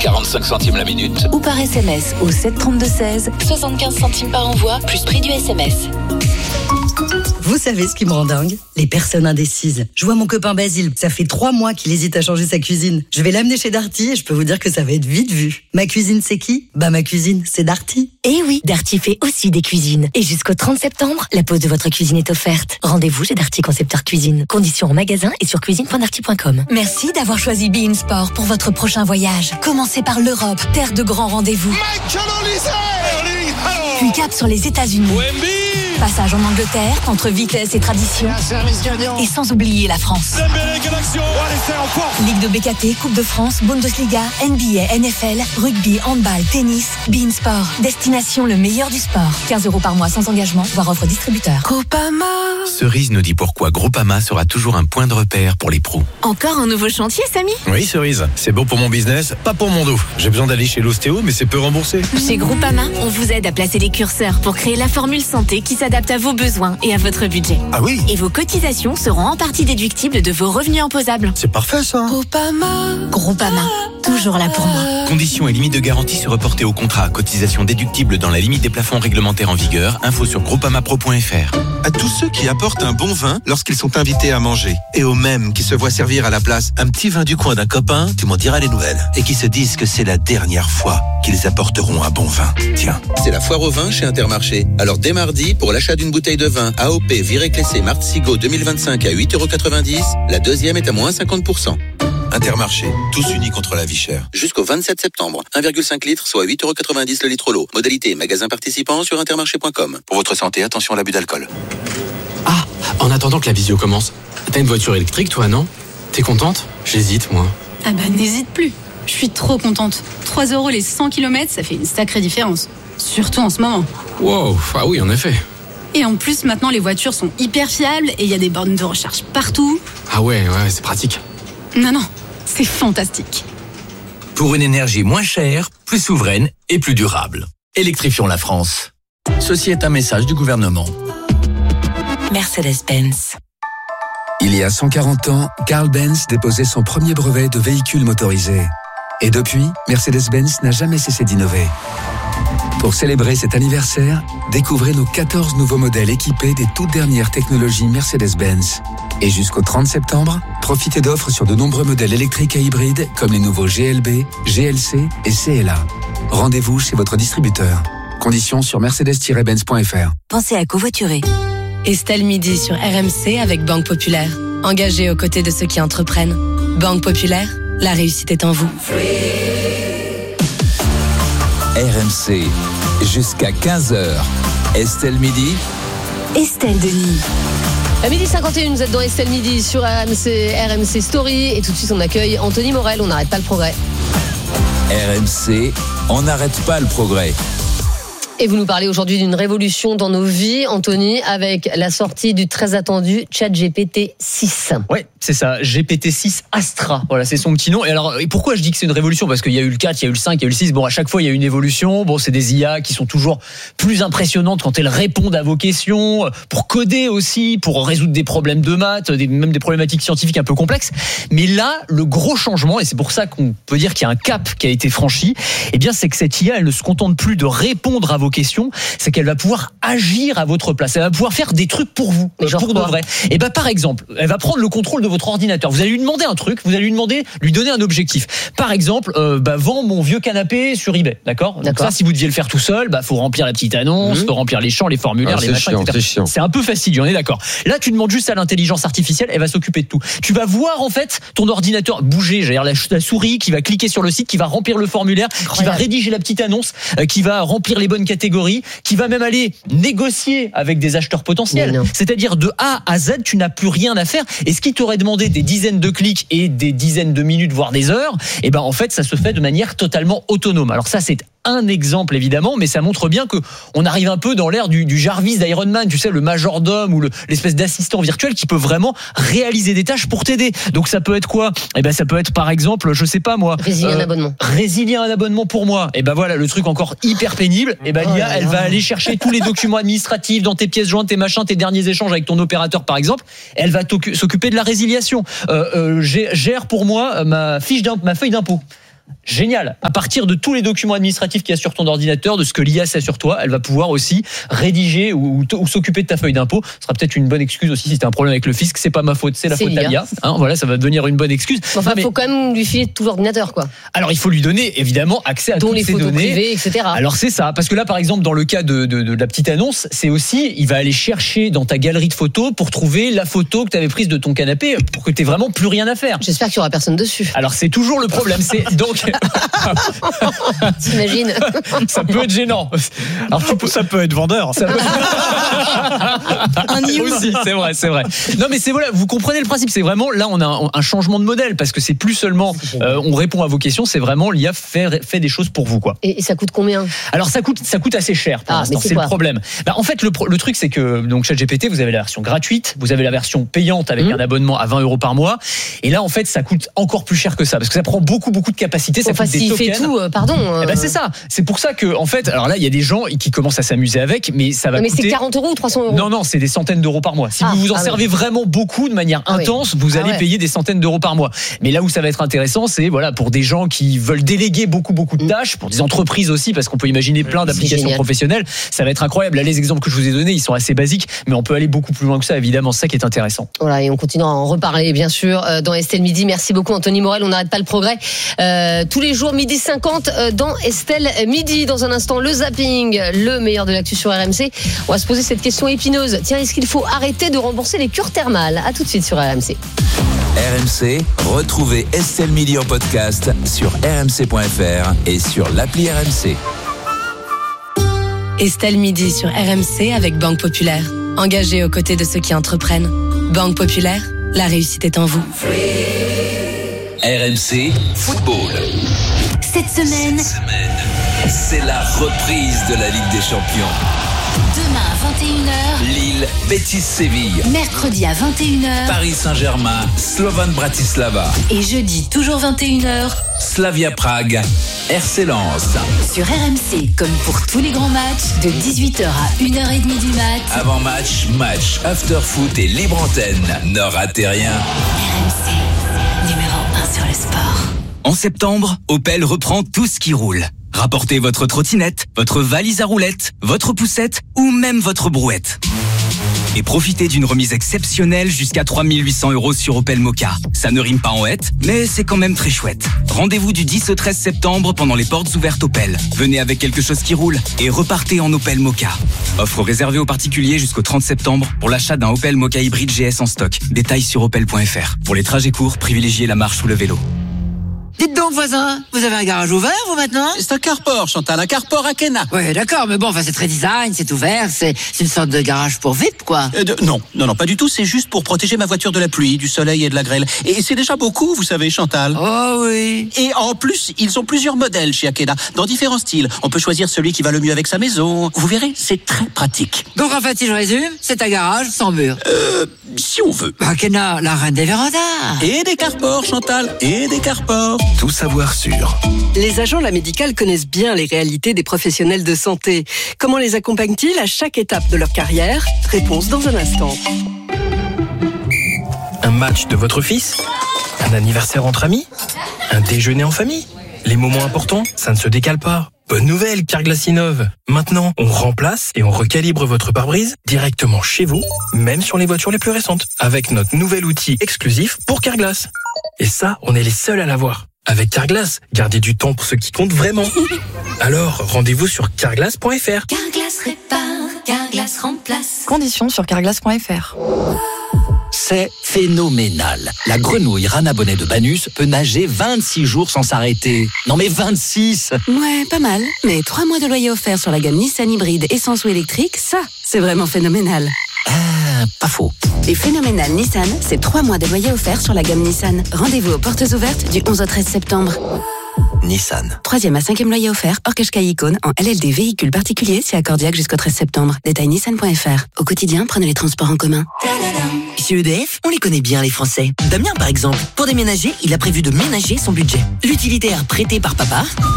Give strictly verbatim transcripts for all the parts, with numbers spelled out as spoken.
quarante-cinq centimes la minute. Ou par S M S au sept trente-deux seize, soixante-quinze centimes par envoi, plus prix du S M S. Vous savez ce qui me rend dingue ? Les personnes indécises. Je vois mon copain Basile, ça fait trois mois qu'il hésite à changer sa cuisine. Je vais l'amener chez Darty et je peux vous dire que ça va être vite vu. Ma cuisine, c'est qui ? Bah ma cuisine, c'est Darty. Eh oui, Darty fait aussi des cuisines. Et jusqu'au trente septembre, la pose de votre cuisine est offerte. Rendez-vous chez Darty Concepteur Cuisine. Conditions en magasin et sur cuisine point darty point com. Merci d'avoir choisi Be In Sport pour votre prochain voyage. Commencez par l'Europe, terre de grands rendez-vous. Puis cap sur les États-Unis. Passage en Angleterre, entre vitesse et tradition. Et sans oublier la France. Ligue de B K T, Coupe de France, Bundesliga, N B A, N F L, rugby, handball, tennis, Be In Sport. Destination le meilleur du sport. quinze euros par mois sans engagement, voire offre distributeur. Groupama. Cerise nous dit pourquoi Groupama sera toujours un point de repère pour les pros. Encore un nouveau chantier, Samy ? Oui, Cerise, c'est bon pour mon business, pas pour mon dos. J'ai besoin d'aller chez l'ostéo, mais c'est peu remboursé. Chez Groupama, on vous aide à placer les curseurs pour créer la formule santé qui s'adapte à vos besoins et à votre budget. Ah oui ? Et vos cotisations seront en partie déductibles de vos revenus imposables. C'est parfait ça. Groupama. Groupama, toujours là pour moi. Conditions et limites de garantie se reporter au contrat. Cotisation déductible dans la limite des plafonds réglementaires en vigueur. Info sur groupama pro point f r. À tous ceux qui apportent un bon vin lorsqu'ils sont invités à manger. Et aux mêmes qui se voient servir à la place un petit vin du coin d'un copain, tu m'en diras les nouvelles. Et qui se disent que c'est la dernière fois qu'ils apporteront un bon vin. Tiens, c'est la foire au vin chez Intermarché. Alors dès mardi, pour l'achat d'une bouteille de vin A O P Viré-Clessé Martzigo deux mille vingt-cinq à huit euros quatre-vingt-dix, la deuxième est à moins cinquante pour cent. Intermarché, tous unis contre la vie chère. Jusqu'au vingt-sept septembre, un virgule cinq litres, soit huit euros quatre-vingt-dix le litre l'eau. Modalité magasin participant sur intermarché point com. Pour votre santé, attention à l'abus d'alcool. Ah, en attendant que la visio commence, t'as une voiture électrique toi, non ? T'es contente ? J'hésite, moi. Ah bah n'hésite plus. Je suis trop contente. trois euros les cent kilomètres, ça fait une sacrée différence. Surtout en ce moment. Wow, ah oui, en effet. Et en plus, maintenant, les voitures sont hyper fiables et il y a des bornes de recharge partout. Ah ouais, ouais, c'est pratique. Non, non, c'est fantastique. Pour une énergie moins chère, plus souveraine et plus durable. Électrifions la France. Ceci est un message du gouvernement. Mercedes-Benz. Il y a cent quarante ans, Carl Benz déposait son premier brevet de véhicule motorisé. Et depuis, Mercedes-Benz n'a jamais cessé d'innover. Pour célébrer cet anniversaire, découvrez nos quatorze nouveaux modèles équipés des toutes dernières technologies Mercedes-Benz. Et jusqu'au trente septembre, profitez d'offres sur de nombreux modèles électriques et hybrides comme les nouveaux G L B, G L C et C L A. Rendez-vous chez votre distributeur. Conditions sur mercedes tiret benz point f r. Pensez à covoiturer. Estelle Midi sur R M C avec Banque Populaire. Engagée aux côtés de ceux qui entreprennent. Banque Populaire, la réussite est en vous. R M C, jusqu'à quinze heures. Estelle Midi. Estelle Denis. À midi cinquante et un, vous êtes dans Estelle Midi sur R M C, R M C Story. Et tout de suite, on accueille Anthony Morel. On n'arrête pas le progrès. R M C, on n'arrête pas le progrès. Et vous nous parlez aujourd'hui d'une révolution dans nos vies, Anthony, avec la sortie du très attendu ChatGPT six. Ouais, c'est ça, G P T six Astra. Voilà, c'est son petit nom. Et alors, et pourquoi je dis que c'est une révolution ? Parce qu'il y a eu le quatre, il y a eu le cinq, il y a eu le six. Bon, à chaque fois, il y a eu une évolution. Bon, c'est des I A qui sont toujours plus impressionnantes quand elles répondent à vos questions, pour coder aussi, pour résoudre des problèmes de maths, des, même des problématiques scientifiques un peu complexes. Mais là, le gros changement, et c'est pour ça qu'on peut dire qu'il y a un cap qui a été franchi, eh bien, c'est que cette I A, elle ne se contente plus de répondre à vos questions, c'est qu'elle va pouvoir agir à votre place. Elle va pouvoir faire des trucs pour vous, genre pour de vrai. Et ben par exemple, elle va prendre le contrôle de votre ordinateur. Vous allez lui demander un truc, vous allez lui demander, lui donner un objectif. Par exemple, euh, bah, vends mon vieux canapé sur eBay, d'accord ? Donc ça, si vous deviez le faire tout seul, bah faut remplir la petite annonce, mmh. faut remplir les champs, les formulaires, ah, les machins, chiant, et cetera. C'est, c'est un peu fastidieux, on est d'accord. Là, tu demandes juste à l'intelligence artificielle, elle va s'occuper de tout. Tu vas voir en fait ton ordinateur bouger, j'ai la, la souris qui va cliquer sur le site, qui va remplir le formulaire, incroyable, qui va rédiger la petite annonce, euh, qui va remplir les bonnes catégories, qui va même aller négocier avec des acheteurs potentiels. C'est-à-dire de A à Z, tu n'as plus rien à faire. Et ce qui t'aurait demandé des dizaines de clics et des dizaines de minutes, voire des heures, et ben en fait, ça se fait de manière totalement autonome. Alors ça, c'est un exemple évidemment, mais ça montre bien que on arrive un peu dans l'ère du, du Jarvis d'Iron Man, tu sais, le majordome ou le, l'espèce d'assistant virtuel qui peut vraiment réaliser des tâches pour t'aider. Donc ça peut être quoi ? Eh ben ça peut être par exemple, je sais pas moi, résilier euh, un abonnement. Résilier un abonnement pour moi. Et ben voilà, le truc encore hyper pénible. Et ben oh l'I A, elle va aller chercher tous les documents administratifs dans tes pièces jointes, tes machins, tes derniers échanges avec ton opérateur par exemple. Elle va s'occuper de la résiliation. Euh, euh, gère pour moi ma fiche d'imp- ma feuille d'impôt. Génial. À partir de tous les documents administratifs qu'il y a sur ton ordinateur, de ce que l'I A sait sur toi, elle va pouvoir aussi rédiger ou, ou, ou s'occuper de ta feuille d'impôt. Ce sera peut-être une bonne excuse aussi si tu as un problème avec le fisc. C'est pas ma faute, c'est la c'est faute d'I A. Hein, voilà, ça va devenir une bonne excuse. Enfin, il faut quand même lui filer tout l'ordinateur, quoi. Alors, il faut lui donner évidemment accès à dont toutes les ces photos données. privées, et cetera. Alors c'est ça, parce que là, par exemple, dans le cas de, de, de la petite annonce, c'est aussi, il va aller chercher dans ta galerie de photos pour trouver la photo que tu avais prise de ton canapé, pour que tu aies vraiment plus rien à faire. J'espère qu'il y aura personne dessus. Alors c'est toujours le problème, c'est donc. T'imagines? Ça peut être gênant. Alors tu peux... ça peut être vendeur. Ça peut... un news aussi, c'est vrai, c'est vrai. Non mais c'est voilà, vous comprenez le principe. C'est vraiment là, on a un, un changement de modèle parce que c'est plus seulement euh, on répond à vos questions, c'est vraiment l'I A fait, fait des choses pour vous, quoi. Et, et ça coûte combien? Alors ça coûte, ça coûte assez cher pour ah, l'instant. C'est, c'est le problème. Bah, en fait, le, le truc c'est que donc ChatGPT, vous avez la version gratuite, vous avez la version payante avec mmh. un abonnement à vingt euros par mois. Et là, en fait, ça coûte encore plus cher que ça parce que ça prend beaucoup, beaucoup de capacité. Ça enfin, coûte des s'il tokens. fait tout, euh, pardon. Euh... Eh ben, c'est ça. C'est pour ça que, en fait, alors là, il y a des gens qui commencent à s'amuser avec, mais ça va non, mais coûter. Mais c'est quarante euros ou trois cents euros? Non, non, c'est des centaines d'euros par mois. Si ah, vous vous en ah, servez oui. vraiment beaucoup, de manière ah, intense, oui. vous allez ah, ouais. payer des centaines d'euros par mois. Mais là où ça va être intéressant, c'est voilà pour des gens qui veulent déléguer beaucoup, beaucoup de tâches, pour des entreprises aussi, parce qu'on peut imaginer plein d'applications professionnelles. Ça va être incroyable. Là, les exemples que je vous ai donnés, ils sont assez basiques, mais on peut aller beaucoup plus loin que ça. Évidemment, c'est ça qui est intéressant. Voilà, et on continue à en reparler, bien sûr, dans Estelle Midi. Merci beaucoup, Anthony Morel. On n'arrête pas le progrès. Euh, tous les jours, midi cinquante, dans Estelle Midi. Dans un instant, le zapping, le meilleur de l'actu sur R M C. On va se poser cette question épineuse. Tiens, est-ce qu'il faut arrêter de rembourser les cures thermales? À tout de suite sur R M C. R M C, retrouvez Estelle Midi en podcast sur r m c point f r et sur l'appli R M C. Estelle Midi sur R M C avec Banque Populaire. Engagée aux côtés de ceux qui entreprennent. Banque Populaire, la réussite est en vous. R M C Football. Cette semaine, Cette semaine, c'est la reprise de la Ligue des Champions. Demain à vingt et une heures, Lille, Betis Séville. Mercredi à vingt et une heures, Paris Saint-Germain, Slovan Bratislava. Et jeudi, toujours vingt et une heures, Slavia Prague, R C Lens. Sur R M C, comme pour tous les grands matchs, de dix-huit heures à une heure trente du mat. Avant match, match, after foot et libre antenne. Ne ratez rien. R M C, numéro un sur le sport. En septembre, Opel reprend tout ce qui roule. Rapportez votre trottinette, votre valise à roulettes, votre poussette ou même votre brouette. Et profitez d'une remise exceptionnelle jusqu'à trois mille huit cents euros sur Opel Mokka. Ça ne rime pas en hête, mais c'est quand même très chouette. Rendez-vous du dix au treize septembre pendant les portes ouvertes Opel. Venez avec quelque chose qui roule et repartez en Opel Mokka. Offre réservée aux particuliers jusqu'au trente septembre pour l'achat d'un Opel Mokka hybride G S en stock. Détails sur opel point f r. Pour les trajets courts, privilégiez la marche ou le vélo. Dites donc, voisin, vous avez un garage ouvert, vous, maintenant? C'est un carport, Chantal, un carport à Kena. Ouais, d'accord, mais bon, enfin, c'est très design, c'est ouvert, c'est, c'est une sorte de garage pour V I P, quoi. Euh, de, non, non, non, pas du tout, c'est juste pour protéger ma voiture de la pluie, du soleil et de la grêle. Et c'est déjà beaucoup, vous savez, Chantal. Oh oui. Et en plus, ils ont plusieurs modèles chez Akena, dans différents styles. On peut choisir celui qui va le mieux avec sa maison. Vous verrez, c'est très pratique. Donc, en fait, si je résume, c'est un garage sans mur. Euh, si on veut. Akena, la reine des vérandas. Et des carports, Chantal, et des carports. Tout savoir sûr. Les agents de la médicale connaissent bien les réalités des professionnels de santé. Comment les accompagnent-ils à chaque étape de leur carrière? Réponse dans un instant. Un match de votre fils? Un anniversaire entre amis? Un déjeuner en famille? Les moments importants, ça ne se décale pas. Bonne nouvelle, Carglass innove. Maintenant, on remplace et on recalibre votre pare-brise directement chez vous, même sur les voitures les plus récentes, avec notre nouvel outil exclusif pour Carglass. Et ça, on est les seuls à l'avoir. Avec Carglass, gardez du temps pour ce qui compte vraiment. Alors, rendez-vous sur carglass point f r. Carglass répare, Carglass remplace. Conditions sur carglass point f r. C'est phénoménal. La grenouille Rana Bonnet de Banus peut nager vingt-six jours sans s'arrêter. Non mais vingt-six! Ouais, pas mal. Mais trois mois de loyer offert sur la gamme Nissan hybride essence ou électrique, ça, c'est vraiment phénoménal. Ah, pas faux. Et phénoménal Nissan, c'est trois mois de loyer offert sur la gamme Nissan. Rendez-vous aux portes ouvertes du onze au treize septembre. Nissan. Troisième à cinquième loyer offert, hors Qashqai Icône, en L L D véhicule particulier, c'est accordiaque jusqu'au treize septembre. Détail nissan point f r. Au quotidien, prenez les transports en commun. Chez E D F, on les connaît bien, les Français. Damien, par exemple, pour déménager, il a prévu de ménager son budget. L'utilitaire prêté par papa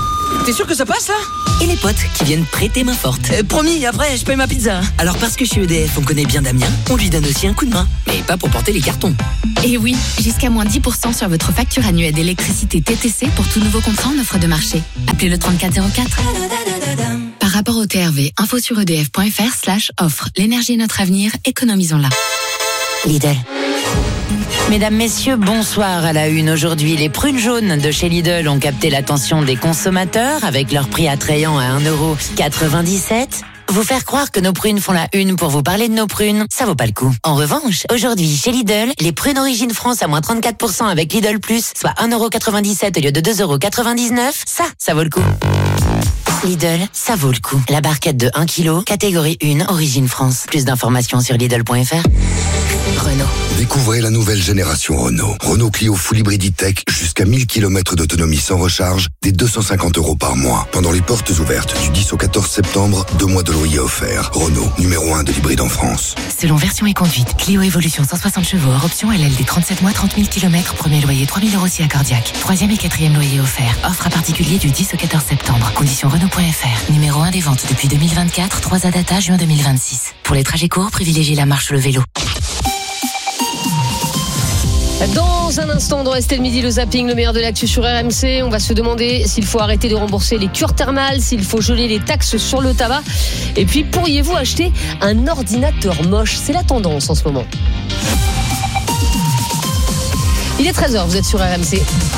T'es sûr que ça passe là? Et les potes qui viennent prêter main forte. Euh, promis, après je paye ma pizza. Alors parce que chez E D F on connaît bien Damien, on lui donne aussi un coup de main. Mais pas pour porter les cartons. Et oui, jusqu'à moins dix pour cent sur votre facture annuelle d'électricité T T C pour tout nouveau contrat en offre de marché. Appelez le trente-quatre zéro quatre. Par rapport au T R V, info sur edf.fr slash offre. L'énergie est notre avenir, économisons-la. Lidl. Mesdames, messieurs, bonsoir à la une. Aujourd'hui, les prunes jaunes de chez Lidl ont capté l'attention des consommateurs avec leur prix attrayant à un euro quatre-vingt-dix-sept. Vous faire croire que nos prunes font la une pour vous parler de nos prunes, ça vaut pas le coup. En revanche, aujourd'hui, chez Lidl, les prunes Origine France à moins trente-quatre pour cent avec Lidl Plus, soit un euro quatre-vingt-dix-sept au lieu de deux euros quatre-vingt-dix-neuf, ça, ça vaut le coup. Lidl, ça vaut le coup. La barquette de un kilo, catégorie un, Origine France. Plus d'informations sur Lidl point F R. Renault. Découvrez la nouvelle génération Renault. Renault Clio Full Hybrid E-Tech, jusqu'à mille kilomètres d'autonomie sans recharge, dès deux cent cinquante euros par mois. Pendant les portes ouvertes du dix au quatorze septembre, deux mois de loyer offerts. Renault, numéro un de l'hybride en France. Selon version et conduite, Clio Evolution cent soixante chevaux, hors option L L D trente-sept mois, trente mille kilomètres, premier loyer trois mille euros si accordiaque. Troisième et quatrième loyer offert. Offre à particulier du dix au quatorze septembre. Conditions Renault point F R. Numéro un des ventes depuis deux mille vingt-quatre, trois A data, juin deux mille vingt-six. Pour les trajets courts, privilégiez la marche ou le vélo. Dans un instant, dans Estelle Midi, le zapping, le meilleur de l'actu sur R M C. On va se demander s'il faut arrêter de rembourser les cures thermales, s'il faut geler les taxes sur le tabac. Et puis, pourriez-vous acheter un ordinateur moche? C'est la tendance en ce moment. Il est treize heures, vous êtes sur R M C.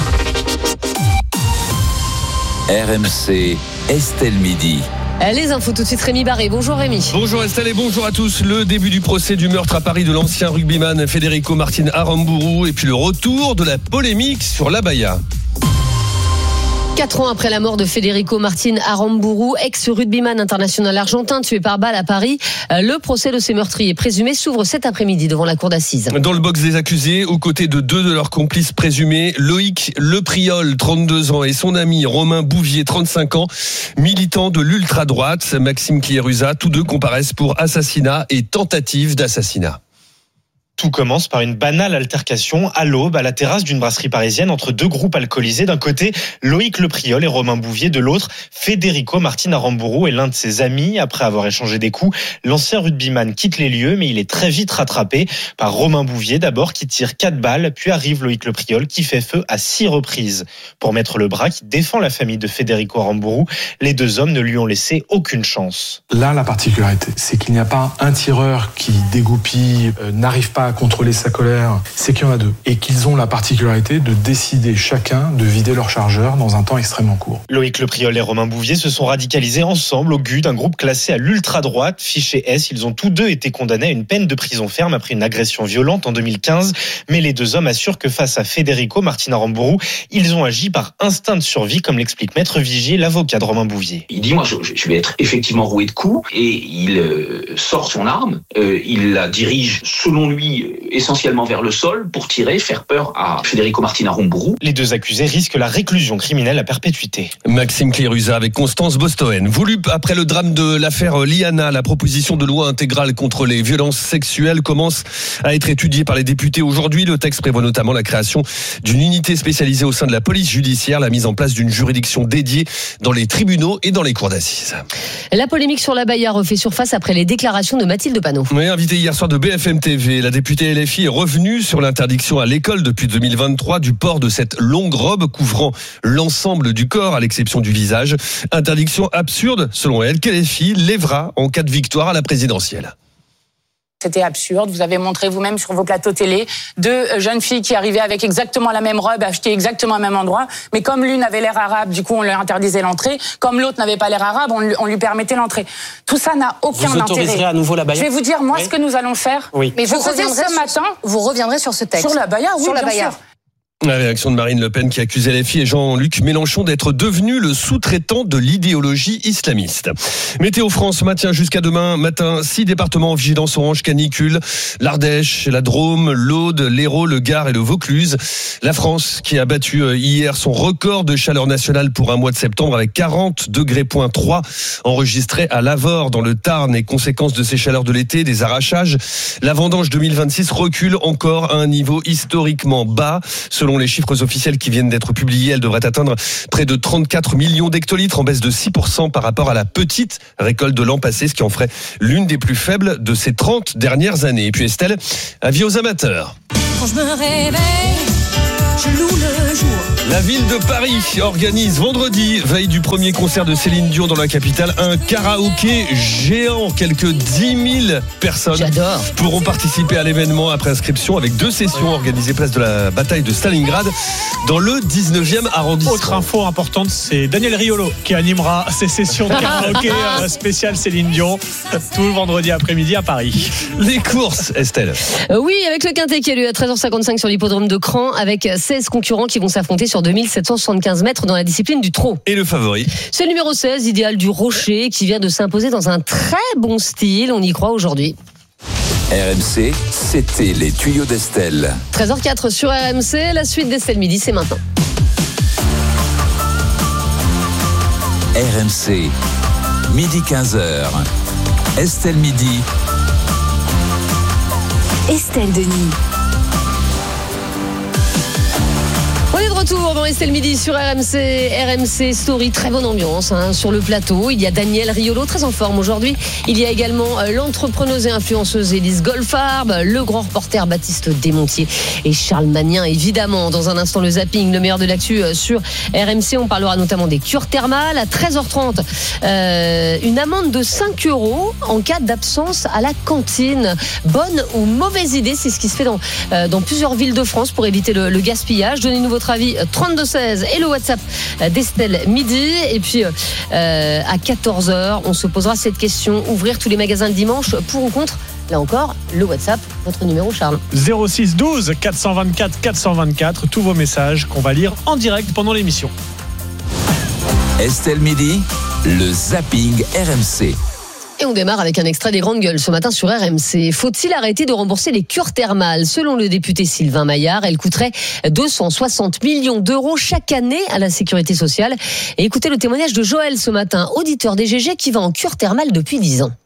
R M C, Estelle Midi. Les infos tout de suite, Rémi Barré. Bonjour Rémi. Bonjour Estelle et bonjour à tous. Le début du procès du meurtre à Paris de l'ancien rugbyman Federico Martin Aramburu et puis le retour de la polémique sur l'abaya. Quatre ans après la mort de Federico Martin Aramburu, ex-rugbyman international argentin tué par balle à Paris, le procès de ces meurtriers présumés s'ouvre cet après-midi devant la cour d'assises. Dans le box des accusés, aux côtés de deux de leurs complices présumés, Loïc Lepriol, trente-deux ans, et son ami Romain Bouvier, trente-cinq ans, militant de l'ultra-droite, Maxime Clierusa, tous deux comparaissent pour assassinat et tentative d'assassinat. Tout commence par une banale altercation à l'aube à la terrasse d'une brasserie parisienne entre deux groupes alcoolisés. D'un côté, Loïc Lepriol et Romain Bouvier. De l'autre, Federico Martin Aramburu et l'un de ses amis. Après avoir échangé des coups, l'ancien rugbyman quitte les lieux, mais il est très vite rattrapé par Romain Bouvier d'abord qui tire quatre balles, puis arrive Loïc Lepriol qui fait feu à six reprises. Pour mettre le bras qui défend la famille de Federico Aramburu, les deux hommes ne lui ont laissé aucune chance. Là, la particularité, c'est qu'il n'y a pas un tireur qui dégoupille, euh, n'arrive pas à contrôler sa colère, c'est qu'il y en a deux. Et qu'ils ont la particularité de décider chacun de vider leur chargeur dans un temps extrêmement court. Loïc Lepriol et Romain Bouvier se sont radicalisés ensemble au gu d'un groupe classé à l'ultra-droite, fiché S. Ils ont tous deux été condamnés à une peine de prison ferme après une agression violente en deux mille quinze. Mais les deux hommes assurent que face à Federico Martin Aramburu, ils ont agi par instinct de survie, comme l'explique Maître Vigier, l'avocat de Romain Bouvier. Il dit, moi, je, je vais être effectivement roué de coups, et il euh, sort son arme, euh, il la dirige, selon lui, essentiellement vers le sol pour tirer, faire peur à Federico Martin Aramburu. Les deux accusés risquent la réclusion criminelle à perpétuité. Maxime Clierusa avec Constance Bostoen. Voulu après le drame de l'affaire Liana, la proposition de loi intégrale contre les violences sexuelles commence à être étudiée par les députés aujourd'hui. Le texte prévoit notamment la création d'une unité spécialisée au sein de la police judiciaire, la mise en place d'une juridiction dédiée dans les tribunaux et dans les cours d'assises. La polémique sur l'abaya refait surface après les déclarations de Mathilde Panot. Oui, invitée hier soir de B F M T V, la députée L F I est revenue sur l'interdiction à l'école depuis deux mille vingt-trois du port de cette longue robe couvrant l'ensemble du corps à l'exception du visage. Interdiction absurde selon elle qu'L F I lèvera en cas de victoire à la présidentielle. C'était absurde. Vous avez montré vous-même sur vos plateaux télé deux jeunes filles qui arrivaient avec exactement la même robe, achetées exactement au même endroit. Mais comme l'une avait l'air arabe, du coup, on leur interdisait l'entrée. Comme l'autre n'avait pas l'air arabe, on lui, on lui permettait l'entrée. Tout ça n'a aucun vous autoriserez intérêt. À nouveau la baya ? Je vais vous dire, moi, oui. ce que nous allons faire. Oui. Mais vous reviendrez ce matin. Vous reviendrez sur ce texte. Sur la baya, oui, sur la bien baya. sûr. La réaction de Marine Le Pen qui accuse L F I et Jean-Luc Mélenchon d'être devenu le sous-traitant de l'idéologie islamiste. Météo France maintient jusqu'à demain matin six départements en vigilance orange canicule. L'Ardèche, la Drôme, l'Aude, l'Hérault, le Gard et le Vaucluse. La France qui a battu hier son record de chaleur nationale pour un mois de septembre avec quarante degrés point trois enregistrés à Lavore dans le Tarn et conséquence de ces chaleurs de l'été, des arrachages. La vendange deux mille vingt-six recule encore à un niveau historiquement bas. Ce Selon les chiffres officiels qui viennent d'être publiés, elle devrait atteindre près de trente-quatre millions d'hectolitres, en baisse de six pour cent par rapport à la petite récolte de l'an passé, ce qui en ferait l'une des plus faibles de ces trente dernières années. Et puis Estelle, avis aux amateurs. Quand je me réveille, je loue le jour. La ville de Paris organise vendredi, veille du premier concert de Céline Dion dans la capitale, un karaoké géant. Quelques dix mille personnes J'adore. pourront participer à l'événement après inscription, avec deux sessions organisées place de la bataille de Stalingrad dans le dix-neuvième arrondissement. Autre info importante, c'est Daniel Riolo qui animera ces sessions de karaoké spéciales Céline Dion tout le vendredi après-midi à Paris. Les courses, Estelle. Euh, oui, avec le Quintet qui a lieu à treize heures cinquante-cinq sur l'hippodrome de Cran, avec seize concurrents qui vont s'affronter sur deux mille sept cent soixante-quinze mètres dans la discipline du trot. Et le favori? C'est le numéro seize, Idéal du Rocher, qui vient de s'imposer dans un très bon style. On y croit aujourd'hui. R M C, c'était les tuyaux d'Estelle. treize heures quatre sur R M C, la suite d'Estelle Midi, c'est maintenant. R M C, midi quinze heures. Estelle Midi. Estelle Denis. On est de retour dans Estelle Midi sur R M C, R M C Story, très bonne ambiance hein, sur le plateau. Il y a Daniel Riolo, très en forme aujourd'hui. Il y a également euh, l'entrepreneuse et influenceuse Élise Goldfarb, le grand reporter Baptiste Desmontiers et Charles Magnin, évidemment. Dans un instant, le zapping, le meilleur de l'actu euh, sur R M C. On parlera notamment des cures thermales. À treize heures trente, euh, une amende de cinq euros en cas d'absence à la cantine. Bonne ou mauvaise idée, c'est ce qui se fait dans, euh, dans plusieurs villes de France pour éviter le, le gaspillage. Donnez-nous votre avis, trente-deux seize et le WhatsApp d'Estelle Midi. Et puis euh, à quatorze heures, on se posera cette question: ouvrir tous les magasins le dimanche, pour ou contre? Là encore, le WhatsApp, votre numéro, Charles. zéro six douze quatre cent vingt-quatre quatre cent vingt-quatre, tous vos messages qu'on va lire en direct pendant l'émission. Estelle Midi, le zapping R M C. Et on démarre avec un extrait des Grandes Gueules ce matin sur R M C. Faut-il arrêter de rembourser les cures thermales? Selon le député Sylvain Maillard, elle coûterait deux cent soixante millions d'euros chaque année à la sécurité sociale. Et écoutez le témoignage de Joël ce matin, auditeur des G G qui va en cure thermale depuis dix ans.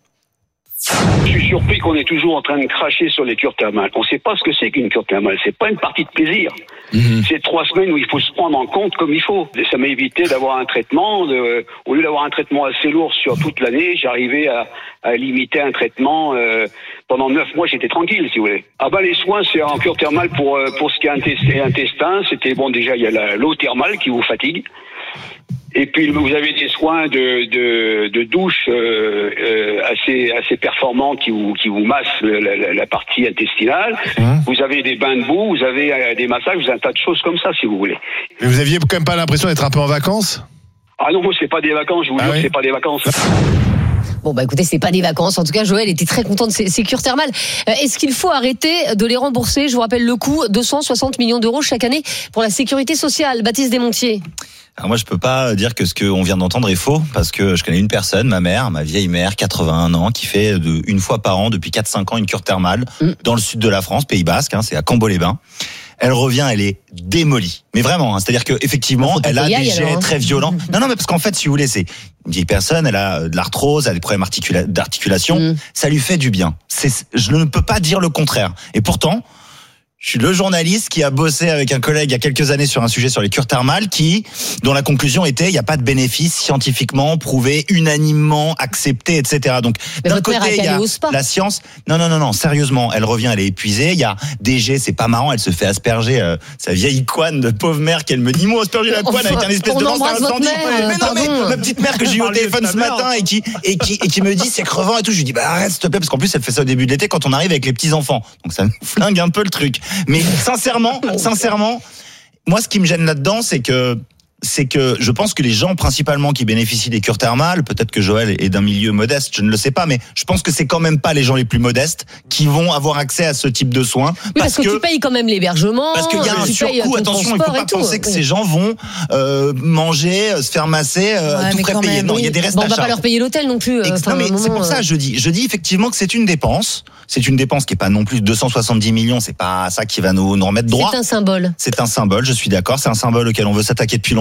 Je suis surpris qu'on est toujours en train de cracher sur les cures thermales. On ne sait pas ce que c'est qu'une cure thermale. C'est pas une partie de plaisir. Mmh. C'est trois semaines où il faut se prendre en compte comme il faut. Ça m'a évité d'avoir un traitement. De, au lieu d'avoir un traitement assez lourd sur toute l'année, j'arrivais à, à limiter un traitement. Euh, pendant neuf mois, j'étais tranquille, si vous voulez. Ah ben les soins, c'est en cure thermale pour pour ce qui est intestin. C'était bon, déjà il y a la, l'eau thermale qui vous fatigue. Et puis vous avez des soins de de, de douche euh, euh, assez assez performants qui vous qui vous massent la, la, la partie intestinale. Mmh. Vous avez des bains de boue, vous avez euh, des massages, vous avez un tas de choses comme ça si vous voulez. Mais vous aviez quand même pas l'impression d'être un peu en vacances? Ah non, c'est pas des vacances, je vous ah jure, oui. c'est pas des vacances. Bon bah écoutez, c'est pas des vacances. En tout cas, Joël était très content de ces, ces cures thermales. Euh, est-ce qu'il faut arrêter de les rembourser? Je vous rappelle le coût, deux cent soixante millions d'euros chaque année pour la sécurité sociale. Baptiste Desmontiers. Alors moi, je peux pas dire que ce qu'on vient d'entendre est faux, parce que je connais une personne, ma mère, ma vieille mère, quatre-vingt-un ans, qui fait de, une fois par an, depuis quatre cinq ans, une cure thermale mmh. dans le sud de la France, Pays Basque, hein, c'est à Cambo-les-Bains. Elle revient, elle est démolie. Mais vraiment, hein, c'est-à-dire que effectivement, elle a des jets alors, hein. très violents. Non, non, mais parce qu'en fait, si vous voulez, c'est une vieille personne, elle a de l'arthrose, elle a des problèmes articula- d'articulation. Mmh. Ça lui fait du bien. C'est, je ne peux pas dire le contraire. Et pourtant, je suis le journaliste qui a bossé avec un collègue il y a quelques années sur un sujet sur les cures thermales, qui, dont la conclusion était, il n'y a pas de bénéfice scientifiquement prouvé, unanimement accepté, et cetera. Donc, mais d'un côté, il y a la science. Non, non, non, non, sérieusement, elle revient, elle est épuisée. Il y a D G, c'est pas marrant, elle se fait asperger euh, sa vieille couenne de pauvre mère qu'elle me dit, moi, asperger la couenne enfin, avec un espèce de lance incendie. Mais non, mais ma petite mère que j'ai eu au téléphone ce matin et qui, et qui, et qui me dit, c'est crevant et tout. Je lui dis, bah, arrête, s'il te plaît, parce qu'en plus, elle fait ça au début de l'été quand on arrive avec les petits enfants. Donc, ça nous flingue un peu le truc. Mais sincèrement, sincèrement, moi, ce qui me gêne là-dedans, c'est que c'est que je pense que les gens principalement qui bénéficient des cures thermales, peut-être que Joël est d'un milieu modeste, je ne le sais pas, mais je pense que c'est quand même pas les gens les plus modestes qui vont avoir accès à ce type de soins. Oui, parce, parce que, que tu payes quand même l'hébergement. Parce qu'il y a un surcoût, attention, il ne faut pas penser que oui. ces gens vont euh, manger, se faire masser, euh, ouais, tout frais payer. Non, il oui. y a des restes bon, à charge. On va pas leur payer l'hôtel non plus. Euh, non, mais c'est pour ça, je dis, je dis effectivement que c'est une dépense. C'est une dépense qui est pas non plus deux cent soixante-dix millions, c'est pas ça qui va nous, nous remettre droit. C'est un symbole. C'est un symbole, je suis d'accord, c'est un symbole auquel on veut s'attaquer depuis longtemps.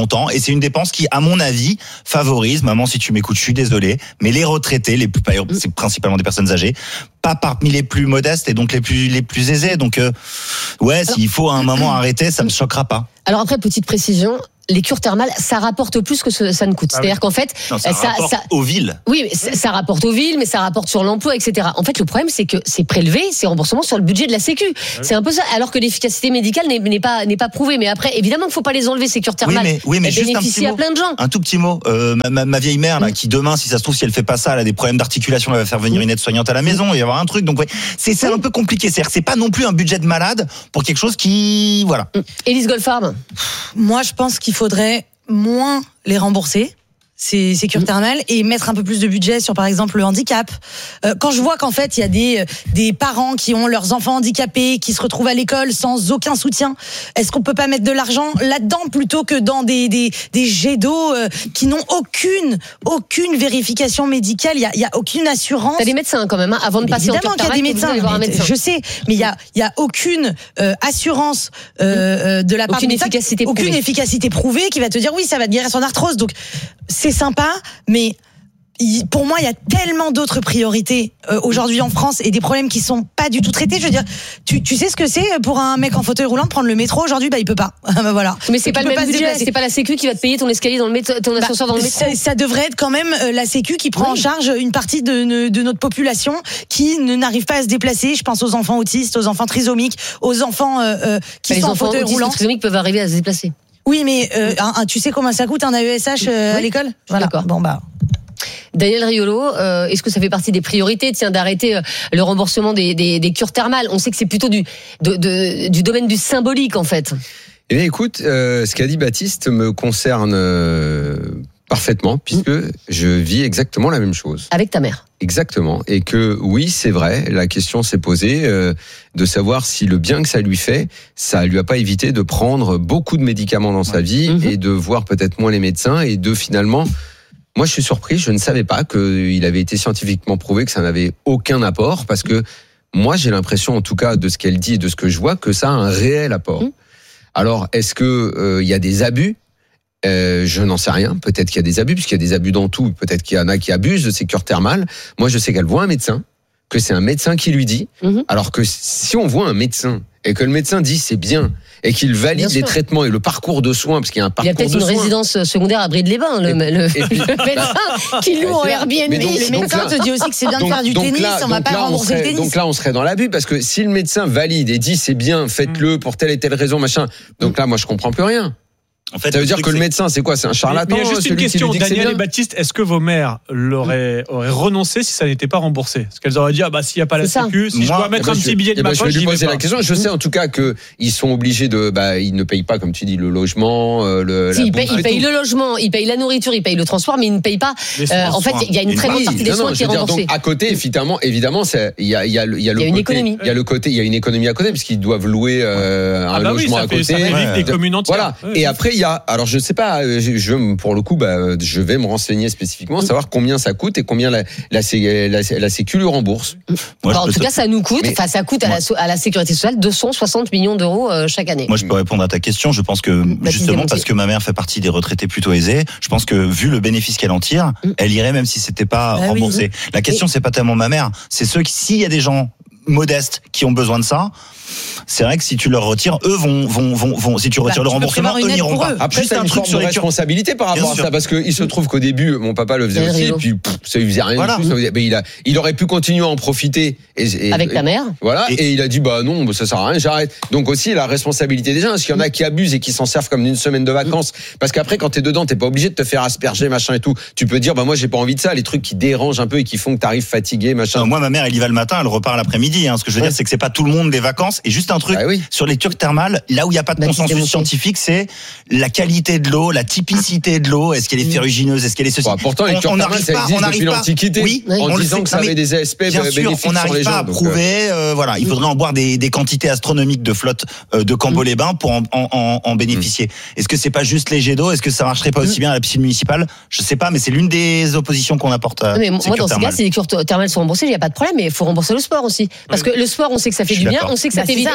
longtemps. Et c'est une dépense qui, à mon avis, favorise, maman, si tu m'écoutes, je suis désolé, mais les retraités, les plus, c'est principalement des personnes âgées, pas parmi les plus modestes et donc les plus les plus aisés. Donc euh, ouais, s'il faut à un moment arrêter, ça me choquera pas. Alors après, petite précision, les cures thermales, ça rapporte plus que ce, ça ne coûte. Ah C'est-à-dire oui. qu'en fait, non, ça, ça rapporte ça, aux villes. Oui, mais ça, ça rapporte aux villes, mais ça rapporte sur l'emploi, et cetera. En fait, le problème, c'est que c'est prélevé, c'est remboursement sur le budget de la Sécu. Oui. C'est un peu ça. Alors que l'efficacité médicale n'est, n'est pas n'est pas prouvée. Mais après, évidemment, il faut pas les enlever ces cures thermales. Oui, mais, oui, mais elles juste bénéficient un à plein de gens. Un tout petit mot. Euh, ma, ma, ma vieille mère, là, mmh. qui demain, si ça se trouve, si elle fait pas ça, elle a des problèmes d'articulation, elle va faire venir une aide-soignante à la maison, il va y avoir un truc. Donc ouais, c'est c'est mmh. un peu compliqué. C'est-à-dire, c'est pas non plus un budget de malade pour quelque chose qui, voilà. Mmh. Élise Goldfarb. Moi, je pense qu'il faudrait moins les rembourser, ces, ces cures thermales, et mettre un peu plus de budget sur, par exemple, le handicap. Euh, quand je vois qu'en fait, il y a des, des parents qui ont leurs enfants handicapés, qui se retrouvent à l'école sans aucun soutien, est-ce qu'on peut pas mettre de l'argent là-dedans plutôt que dans des, des, des jets d'eau euh, qui n'ont aucune, aucune vérification médicale, il y a, il y a aucune assurance. T'as des médecins quand même, hein, avant de mais passer en cure thermale, qu'il y a des médecins, voir un médecin. Je sais, mais il y a, il y a aucune euh, assurance euh, de la part aucune de médecins, efficacité aucune prouvée. efficacité prouvée qui va te dire oui, ça va te guérir son arthrose. Donc c'est sympa, mais pour moi, il y a tellement d'autres priorités euh, aujourd'hui en France et des problèmes qui sont pas du tout traités. Je veux dire, tu, tu sais ce que c'est pour un mec en fauteuil roulant de prendre le métro aujourd'hui, bah il peut pas. bah, voilà. Mais c'est pas le même budget, c'est pas la Sécu qui va te payer ton escalier dans le métro, ton bah, ascenseur dans le métro. Ça, ça devrait être quand même euh, la Sécu qui prend oui. en charge une partie de, de notre population qui ne n'arrive pas à se déplacer. Je pense aux enfants autistes, aux enfants trisomiques, aux enfants euh, euh, qui bah, sont en fauteuil roulant. Les enfants trisomiques peuvent arriver à se déplacer. Oui, mais euh, un, un, tu sais combien ça coûte un A E S H euh, oui. à l'école ? Voilà. D'accord. Bon bah. Daniel Riolo, euh, est-ce que ça fait partie des priorités, tiens, d'arrêter euh, le remboursement des, des, des cures thermales ? On sait que c'est plutôt du, de, de, du domaine du symbolique, en fait. Eh bien, écoute, euh, ce qu'a dit Baptiste me concerne euh, parfaitement, puisque mmh. je vis exactement la même chose. Avec ta mère ? Exactement. Et que oui, c'est vrai, la question s'est posée euh, de savoir si le bien que ça lui fait, ça lui a pas évité de prendre beaucoup de médicaments dans sa vie mmh. et de voir peut-être moins les médecins et de finalement... Moi, je suis surpris, je ne savais pas qu'il avait été scientifiquement prouvé que ça n'avait aucun apport, parce que moi, j'ai l'impression, en tout cas, de ce qu'elle dit et de ce que je vois, que ça a un réel apport. Mmh. Alors, est-ce que euh, y a des abus ? Euh, je n'en sais rien. Peut-être qu'il y a des abus, puisqu'il y a des abus dans tout. Peut-être qu'il y en a qui abusent de ces cures thermales. Moi, je sais qu'elle voit un médecin, que c'est un médecin qui lui dit. Mmh. Alors que si on voit un médecin et que le médecin dit c'est bien et qu'il valide les traitements et le parcours de soins, parce qu'il y a un parcours de soins. Il y a peut-être une résidence secondaire à Bride-les-Bains, le, le, le, puis, le médecin qui loue en Airbnb. Donc, le médecin là, te dit aussi que c'est bien donc, de faire du tennis, là, on va pas rembourser le tennis. Donc là, on serait dans l'abus, parce que si le médecin valide et dit c'est bien, faites-le pour telle et telle raison, machin. Donc là, moi, je comprends plus rien. En fait, ça veut dire que, que le médecin, c'est quoi ? C'est un charlatan ? Mais il y a juste une question, Daniel et Baptiste, est-ce que vos mères l'auraient auraient renoncé si ça n'était pas remboursé ? Est-ce qu'elles auraient dit, ah bah s'il n'y a pas la Sécu, si moi, je dois mettre bah, un petit billet de ma poche, je vais lui poser la question. Je sais en tout cas qu'ils sont obligés de, bah, ils ne payent pas, comme tu dis, le logement, le. Si, ils payent, ils payent le logement, ils payent la nourriture, ils payent le transport, mais ils ne payent pas. Euh, en fait, il y a une très grande partie des soins qui est remboursée. Donc à côté, évidemment, évidemment, il y a, il y a, il y a le une économie. Il y a le côté, il y a une économie à côté, puisqu'ils doivent louer un logement à côté. Voilà. Et après, il y a, alors je sais pas. Je, pour le coup, bah, je vais me renseigner spécifiquement, savoir combien ça coûte et combien la, la, la, la Sécu lui rembourse. Moi, alors, en tout cas, ça nous coûte, enfin, ça coûte à la, à la Sécurité sociale deux cent soixante millions d'euros euh, chaque année. Moi, je peux répondre à ta question. Je pense que, justement, parce que ma mère fait partie des retraités plutôt aisés, je pense que, vu le bénéfice qu'elle en tire, elle irait même si c'était pas ah, remboursé. Oui. La question, c'est pas tellement ma mère, c'est ceux qui, s'il y a des gens modestes qui ont besoin de ça, c'est vrai que si tu leur retires, eux vont, vont, vont, vont si tu retires bah, le remboursement, eux n'iront pas. Après, c'est un truc sur les responsabilités par rapport à ça, parce qu'il se trouve qu'au début, mon papa le faisait aussi, et puis pff, ça lui faisait rien voilà. du tout. Mais il a, il aurait pu continuer à en profiter. Et, et, avec ta mère. Voilà. Et, et il a dit, bah non, ça sert à rien, j'arrête. Donc aussi, la responsabilité des gens, parce qu'il y en a qui abusent et qui s'en servent comme d'une semaine de vacances. Parce qu'après, quand t'es dedans, t'es pas obligé de te faire asperger, machin et tout. Tu peux dire, bah moi, j'ai pas envie de ça, les trucs qui dérangent un peu et qui font que t'arrives fatigué, machin. Non, moi, ma mère, elle y va le matin, elle repart l'après-midi. Hein. Ce que je veux ouais. dire, c'est que c'est pas tout le monde des vacances. Et juste un truc. Ah oui. Sur les cures thermales, là où il n'y a pas de bah, consensus scientifique, c'est la qualité de l'eau, la typicité de l'eau. Est-ce qu'elle est ferrugineuse ? Est-ce qu'elle est ceci ? Bon, pourtant, les cures thermales, ça existe depuis l'Antiquité. Oui, en disant que ça avait des aspects bénéfiques on n'arrive pas à prouver. Euh, voilà, il faudrait en boire des, des quantités astronomiques de flotte euh, de Cambo-les-Bains pour en, en, en, en bénéficier. Mmh. Est-ce que c'est pas juste les jets d'eau ? Est-ce que ça marcherait pas aussi bien à la piscine municipale ? Je sais pas, mais c'est l'une des oppositions qu'on apporte à mais ces moi, dans ce cas, si les cures thermales sont remboursées, il n'y a pas de problème, mais il faut rembourser le sport aussi. Parce que le sport, on sait que ça fait du bien, on sait que ça fait vite.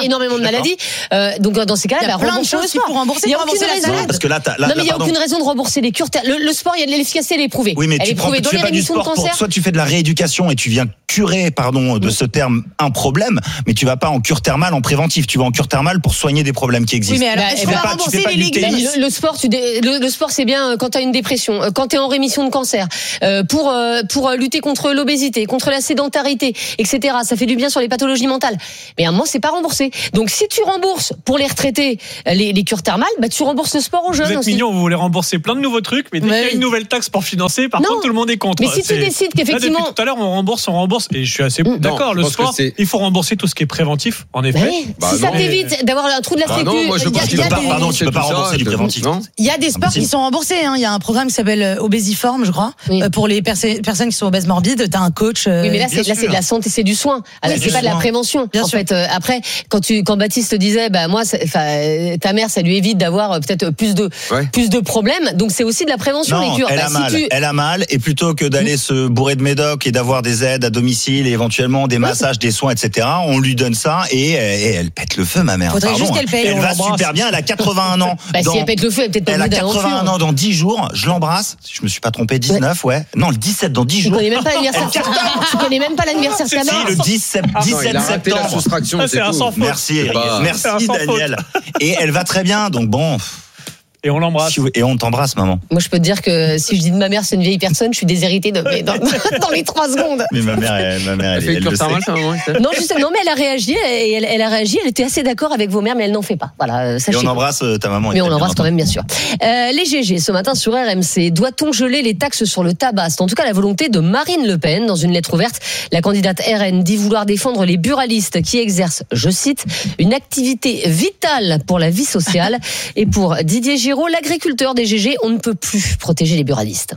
énormément de maladies. Euh, donc dans ces cas-là, il y a bah, plein de rembourser le choses sport. pour rembourser. Il y a pour aucune rembourser la raison. salade. Parce que là, t'as- là, non mais il y a pardon. aucune raison de rembourser les cures. Le, le sport, il y a de l'efficacité, elle est prouvée. Oui, mais elle tu est prends, prouvée tu dans fais les pas du rémissions de sport pour, cancer. soit tu fais de la rééducation et tu viens curer, pardon, de ce terme, un problème, mais tu vas pas en cure thermale en préventif. Tu vas en cure thermale pour soigner des problèmes qui existent. Oui, mais alors, Bah, est-ce eh qu'on ben, va pas- tu rembourser fais pas les du légumes tennis. Le, le sport, tu dé- le, le sport, c'est bien euh, quand tu as une dépression, euh, quand tu es en rémission de cancer, euh, pour euh, pour euh, lutter contre l'obésité, contre la sédentarité, et cetera. Ça fait du bien sur les pathologies mentales. Mais à un moment, c'est pas remboursé. Donc, si tu rembourses pour les retraités euh, les, les cures thermales, bah tu rembourses le sport aux Vous jeunes êtes aussi. mignons, vous voulez rembourser plein de nouveaux trucs, mais dès Ouais. qu'il y a une nouvelle taxe pour financer, par Non. contre, tout le monde est contre. Mais si tu C'est- décides qu'effectivement- Là, depuis tout à l'heure, on rembourse, on rembourse, et je suis assez Non, d'accord. je Le pense sport, que c'est- il faut rembourser tout ce qui est préventif, en effet. Ouais. Bah si ça non. t'évite d'avoir un trou de la Ah sécu, non, moi je il y a- pense il qu'il y a faut pas des- pardon, tu peux pas tout ça, rembourser du de- préventif. Non. Il y a des sports qui sont remboursés. Hein. Il y a un programme qui s'appelle euh, Obésiform, je crois. Oui. Euh, pour les perso- personnes qui sont obèses morbides, t'as un coach. euh, Oui, mais là, c'est, Bien là, c'est sûr. de la santé, c'est du soin. Alors, Oui, c'est du pas de la soin. prévention. Bien en sûr. fait, euh, après, quand tu, quand Baptiste disait, bah, moi, c'est- enfin, euh, ta mère, ça lui évite d'avoir euh, peut-être plus de, Ouais. plus de problèmes. Donc, c'est aussi de la prévention, Non, les cures. elle Bah, a si mal. tu- Elle a mal. Et plutôt que d'aller se bourrer de médoc et d'avoir des aides à domicile et éventuellement des massages, des soins, et cetera, on lui donne ça et, et elle pète le feu, ma mère. Faudrait Pardon, juste qu'elle hein. paye, Elle on va l'embrasse. super bien. Elle a quatre-vingt-un ans. Bah, Dans- si elle pète le feu, elle est peut-être pas Elle a obligée d'aller en quatre-vingt-un cure. ans dans dix jours. Je l'embrasse. Si je me suis pas trompé, dix-neuf, ouais. Non, le dix-sept dans dix Tu jours. connais même pas l'anniversaire. tu connais même pas l'anniversaire de ta Si, mère. le dix-sept, Ah non, dix-sept il a raté la septembre. soustraction, Ah, c'est c'est un tout. sans faute. Merci, C'est pas- merci C'est un sans Daniel. Et elle va très bien, donc bon. Et on l'embrasse. si vous- Et on t'embrasse, maman. Moi, je peux te dire que si je dis de ma mère, c'est une vieille personne, je suis déshéritée de, mais dans, dans les trois secondes. Mais ma mère, elle, ma mère, Elle elle, fait elle une le cure thermale, sait. ça, maman, ça Non, juste, non, mais elle a réagi, et elle, elle a réagi, elle était assez d'accord avec vos mères, mais elle n'en fait pas. Voilà, euh, Et sachez. on embrasse euh, ta maman. Mais on elle l'embrasse bien quand même, bien sûr. Euh, les G G, ce matin sur R M C, doit-on geler les taxes sur le tabac? C'est en tout cas la volonté de Marine Le Pen. Dans une lettre ouverte, la candidate R N dit vouloir défendre les buralistes qui exercent, je cite, une activité vitale pour la vie sociale. Et pour Didier Giraud, l'agriculteur des G G, on ne peut plus protéger les buralistes.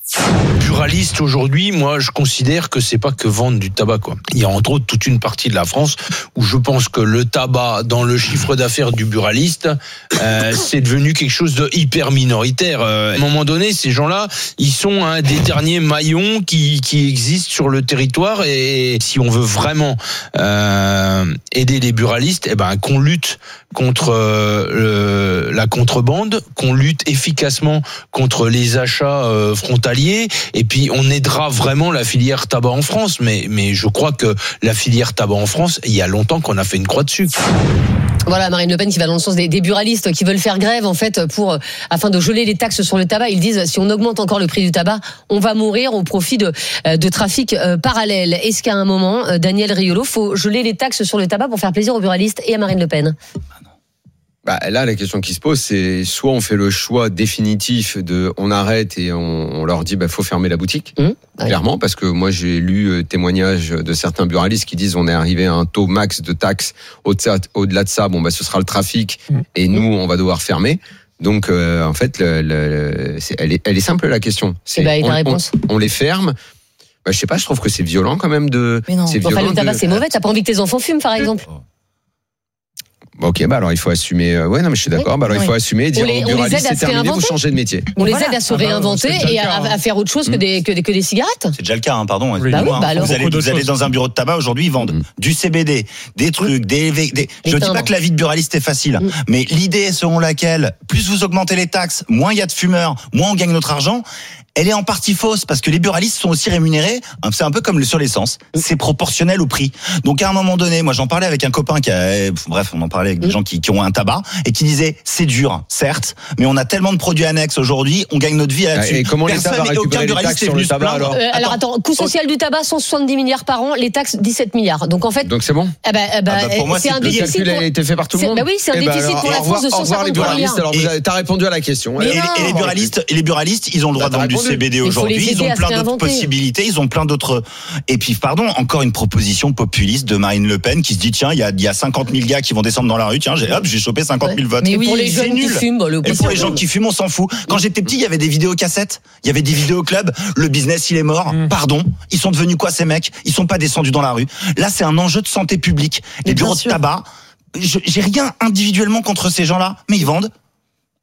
Buraliste aujourd'hui, moi je considère que c'est pas que vendre du tabac quoi. Il y a entre autres toute une partie de la France où je pense que le tabac dans le chiffre d'affaires du buraliste, euh, c'est devenu quelque chose de hyper minoritaire. Euh, à un moment donné, ces gens-là, ils sont un des derniers maillons qui qui existent sur le territoire et si on veut vraiment euh, aider les buralistes, eh ben qu'on lutte contre euh, le, la contrebande, qu'on lutte efficacement contre les achats euh, frontaliers, et puis on aidera vraiment la filière tabac en France. Mais, mais je crois que la filière tabac en France, il y a longtemps qu'on a fait une croix dessus. Voilà, Marine Le Pen qui va dans le sens des, des buralistes qui veulent faire grève en fait pour afin de geler les taxes sur le tabac. Ils disent si on augmente encore le prix du tabac, on va mourir au profit de de trafic euh, parallèle. Est-ce qu'à un moment, euh, Daniel Riolo, faut geler les taxes sur le tabac pour faire plaisir aux buralistes et à Marine Le Pen? Bah, là, la question qui se pose, c'est soit on fait le choix définitif de, on arrête et on, on leur dit, bah, faut fermer la boutique. Mmh, clairement, parce que moi, j'ai lu euh, témoignages de certains buralistes qui disent, on est arrivé à un taux max de taxes. Au-delà, au-delà de ça, bon, bah, ce sera le trafic mmh. et nous, on va devoir fermer. Donc, euh, en fait, le, le, c'est, elle est, elle est simple, la question. C'est, bah, et ta on, réponse? on, on les ferme. Bah, je sais pas, je trouve que c'est violent quand même de. Mais non. C'est enfin, violent le tabac, de... c'est mauvais. T'as pas envie que tes enfants fument, par exemple? Ok, bah alors il faut assumer. Euh, ouais, non, mais je suis d'accord. Oui, bah alors oui. il faut assumer et dire aux buralistes, c'est terminé, vous changez de métier. On les voilà. aide à se réinventer ah bah, et à, à faire autre chose que des, que des, que des cigarettes. C'est déjà le cas, hein, pardon. Oui. Bah oui, bah alors, vous allez, vous allez dans un bureau de tabac, aujourd'hui, ils vendent mmh. du C B D, des trucs, des... des, des je dis pas que la vie de buraliste est facile, mmh. mais l'idée selon laquelle, plus vous augmentez les taxes, moins il y a de fumeurs, moins on gagne notre argent, elle est en partie fausse parce que les buralistes sont aussi rémunérés. C'est un peu comme sur l'essence. C'est proportionnel au prix. Donc à un moment donné, moi j'en parlais avec un copain qui a, bref, on en parlait avec des gens qui, qui ont un tabac et qui disait c'est dur, certes, mais on a tellement de produits annexes aujourd'hui, on gagne notre vie là-dessus. Et comment l'État va récupérer les taxes sur le tabac alors euh, Alors attends, coût social du tabac cent soixante-dix milliards par an, les taxes dix-sept milliards. Donc en fait. Donc c'est bon. Ah bah, ah bah, ah bah pour moi, c'est, c'est un déficit. Le calcul a été fait par tout le monde. Bah oui, c'est un et déficit bah alors, pour la France de cent cinquante-trois milliards. Alors vous avez, t'as répondu à la question. Et, et, et les buralistes, et les buralistes, ils ont le droit de vendre du C B D aujourd'hui. Ils ont plein d'autres possibilités, ils ont plein d'autres. Et puis, pardon, encore une proposition populiste de Marine Le Pen qui se dit tiens, il y a, il y a cinquante mille gars qui vont descendre dans la rue. Tiens, j'ai, hop, j'ai chopé cinquante mille votes. Mais oui, pour les jeunes qui fument, bah, le et pour les gens qui fument, on s'en fout. Quand j'étais petit, il y avait des vidéocassettes, il y avait des vidéoclubs. Le business, il est mort. Mmh. Pardon, ils sont devenus quoi ces mecs? Ils sont pas descendus dans la rue. Là, c'est un enjeu de santé publique. Les bureaux de tabac. Je, j'ai rien individuellement contre ces gens-là, mais ils vendent.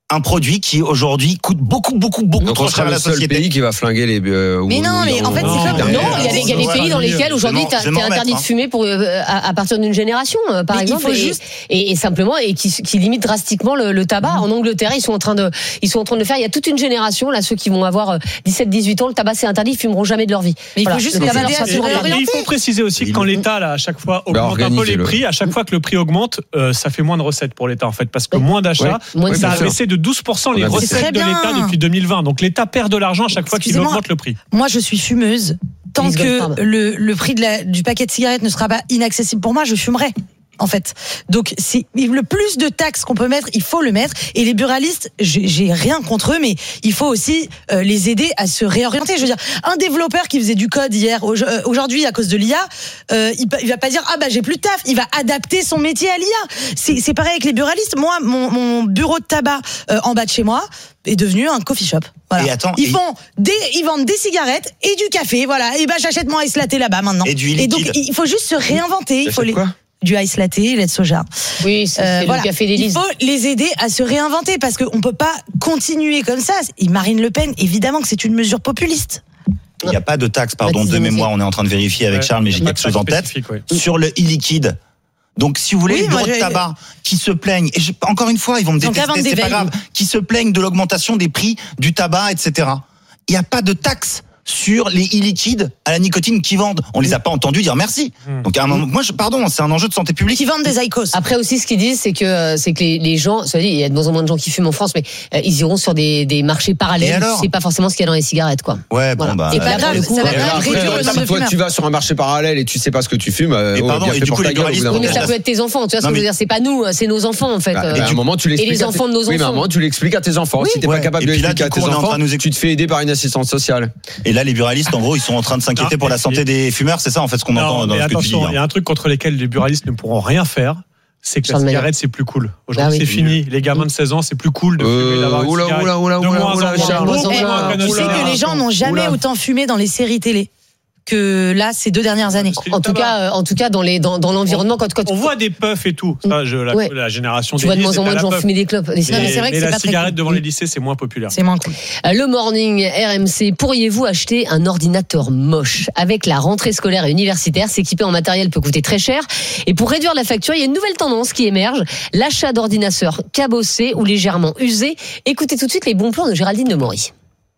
un produit qui aujourd'hui coûte beaucoup beaucoup beaucoup Donc trop cher à la société. C'est le seul pays qui va flinguer les. Euh, mais non, mais en fait, c'est comme non, il y a des, il y a des pays dans lesquels aujourd'hui t'es interdit de fumer pour euh, à, à partir d'une génération, euh, par mais exemple, il faut et, juste... et, et simplement et qui, qui limite drastiquement le, le tabac. Mmh. En Angleterre, ils sont en train de, ils sont en train de le faire. Il y a toute une génération là, ceux qui vont avoir dix-sept dix-huit ans, le tabac c'est interdit, ils fumeront jamais de leur vie. Mais voilà. Il faut juste les aider à se réorienter. Il faut préciser aussi que quand l'État là à chaque fois augmente un peu les prix, à chaque fois que le prix augmente, ça fait moins de recettes pour l'État en fait, parce que moins d'achats, ça a baissé de douze pour cent les recettes de l'État depuis deux mille vingt. Donc l'État perd de l'argent à chaque fois qu'il augmente le prix. Moi, je suis fumeuse. Tant que le, le prix de la, du paquet de cigarettes ne sera pas inaccessible pour moi, je fumerai. En fait, donc c'est le plus de taxes qu'on peut mettre, il faut le mettre. Et les buralistes, j'ai, j'ai rien contre eux, mais il faut aussi euh, les aider à se réorienter. Je veux dire, un développeur qui faisait du code hier, aujourd'hui à cause de l'I A, euh, il, il va pas dire ah bah j'ai plus de taf. Il va adapter son métier à l'I A. C'est, c'est pareil avec les buralistes. Moi, mon, mon bureau de tabac euh, en bas de chez moi est devenu un coffee shop. Voilà. Et attends, ils et... font des, ils vendent des cigarettes et du café. Voilà. Et ben j'achète mon ice latte là-bas maintenant. Et du liquide. Et donc il faut juste se réinventer. Il faut les quoi du ice latte, lait de soja. Oui, c'est, euh, c'est voilà. Le café d'Élise. Il faut les aider à se réinventer parce qu'on peut pas continuer comme ça. Et Marine Le Pen, évidemment que c'est une mesure populiste. Il n'y a pas de taxe, pardon, de mémoire. On est en train de vérifier avec ouais, Charles, mais j'ai quelque chose en tête. Ouais. Sur le e-liquide. Donc, si vous voulez, oui, les bureaux de tabac qui se plaignent, et je, encore une fois, ils vont me détester, c'est pas grave, qui se plaignent de l'augmentation des prix du tabac, et cetera. Il n'y a pas de taxe sur les e-liquides à la nicotine qui vendent. On les a pas entendus dire merci. Mmh. Donc à un moment, moi, je, pardon, c'est un enjeu de santé publique. Qui vendent des Icos. Après aussi, ce qu'ils disent, c'est que c'est que les, les gens, ça dit, il y a de moins en moins de gens qui fument en France, mais euh, ils iront sur des, des marchés parallèles. C'est pas forcément ce qu'il y a dans les cigarettes, quoi. Ouais, bon voilà. bah. Et pas grave, le coup, ça va grave réduire le nombre de toi, tu vas sur un marché parallèle et tu sais pas ce que tu fumes. Et pardon, et du coup, les buralistes. Oui, mais ça peut être tes enfants. Tu vois ce que je veux dire? C'est pas nous, c'est nos enfants en fait. Et à un moment, tu l'expliques. Et les enfants de nos enfants. Oui, mais à un moment, tu l'expliques à tes enfants. Si t'es pas capable de l'expliquer à tes enfants, tu te fais aider par une assistante sociale. Et là, les buralistes, en gros, ils sont en train de s'inquiéter pour la santé des fumeurs, c'est ça en fait ce qu'on entend dans ce que tu dis. Il y a un truc contre lequel les buralistes ne pourront rien faire, c'est que la cigarette c'est plus cool. Aujourd'hui c'est fini, les gamins de seize ans c'est plus cool de fumer, d'avoir une cigarette. Oula oula oula oula oula. Tu sais que les gens n'ont jamais autant fumé dans les séries télé que là ces deux dernières années. En tout cas, en tout cas dans les dans, dans l'environnement quand, quand on voit des puffs et tout. Ça, je, la, ouais. la génération tu des vois de moins en moins de gens fumer des clopes. Les mais c'est vrai que c'est la pas cigarette très devant les lycées c'est moins populaire. C'est moins cool. Le morning R M C. Pourriez-vous acheter un ordinateur moche? Avec la rentrée scolaire et universitaire, s'équiper en matériel peut coûter très cher. Et pour réduire la facture, il y a une nouvelle tendance qui émerge, l'achat d'ordinateurs cabossés ou légèrement usés. Écoutez tout de suite les bons plans de Géraldine Demory.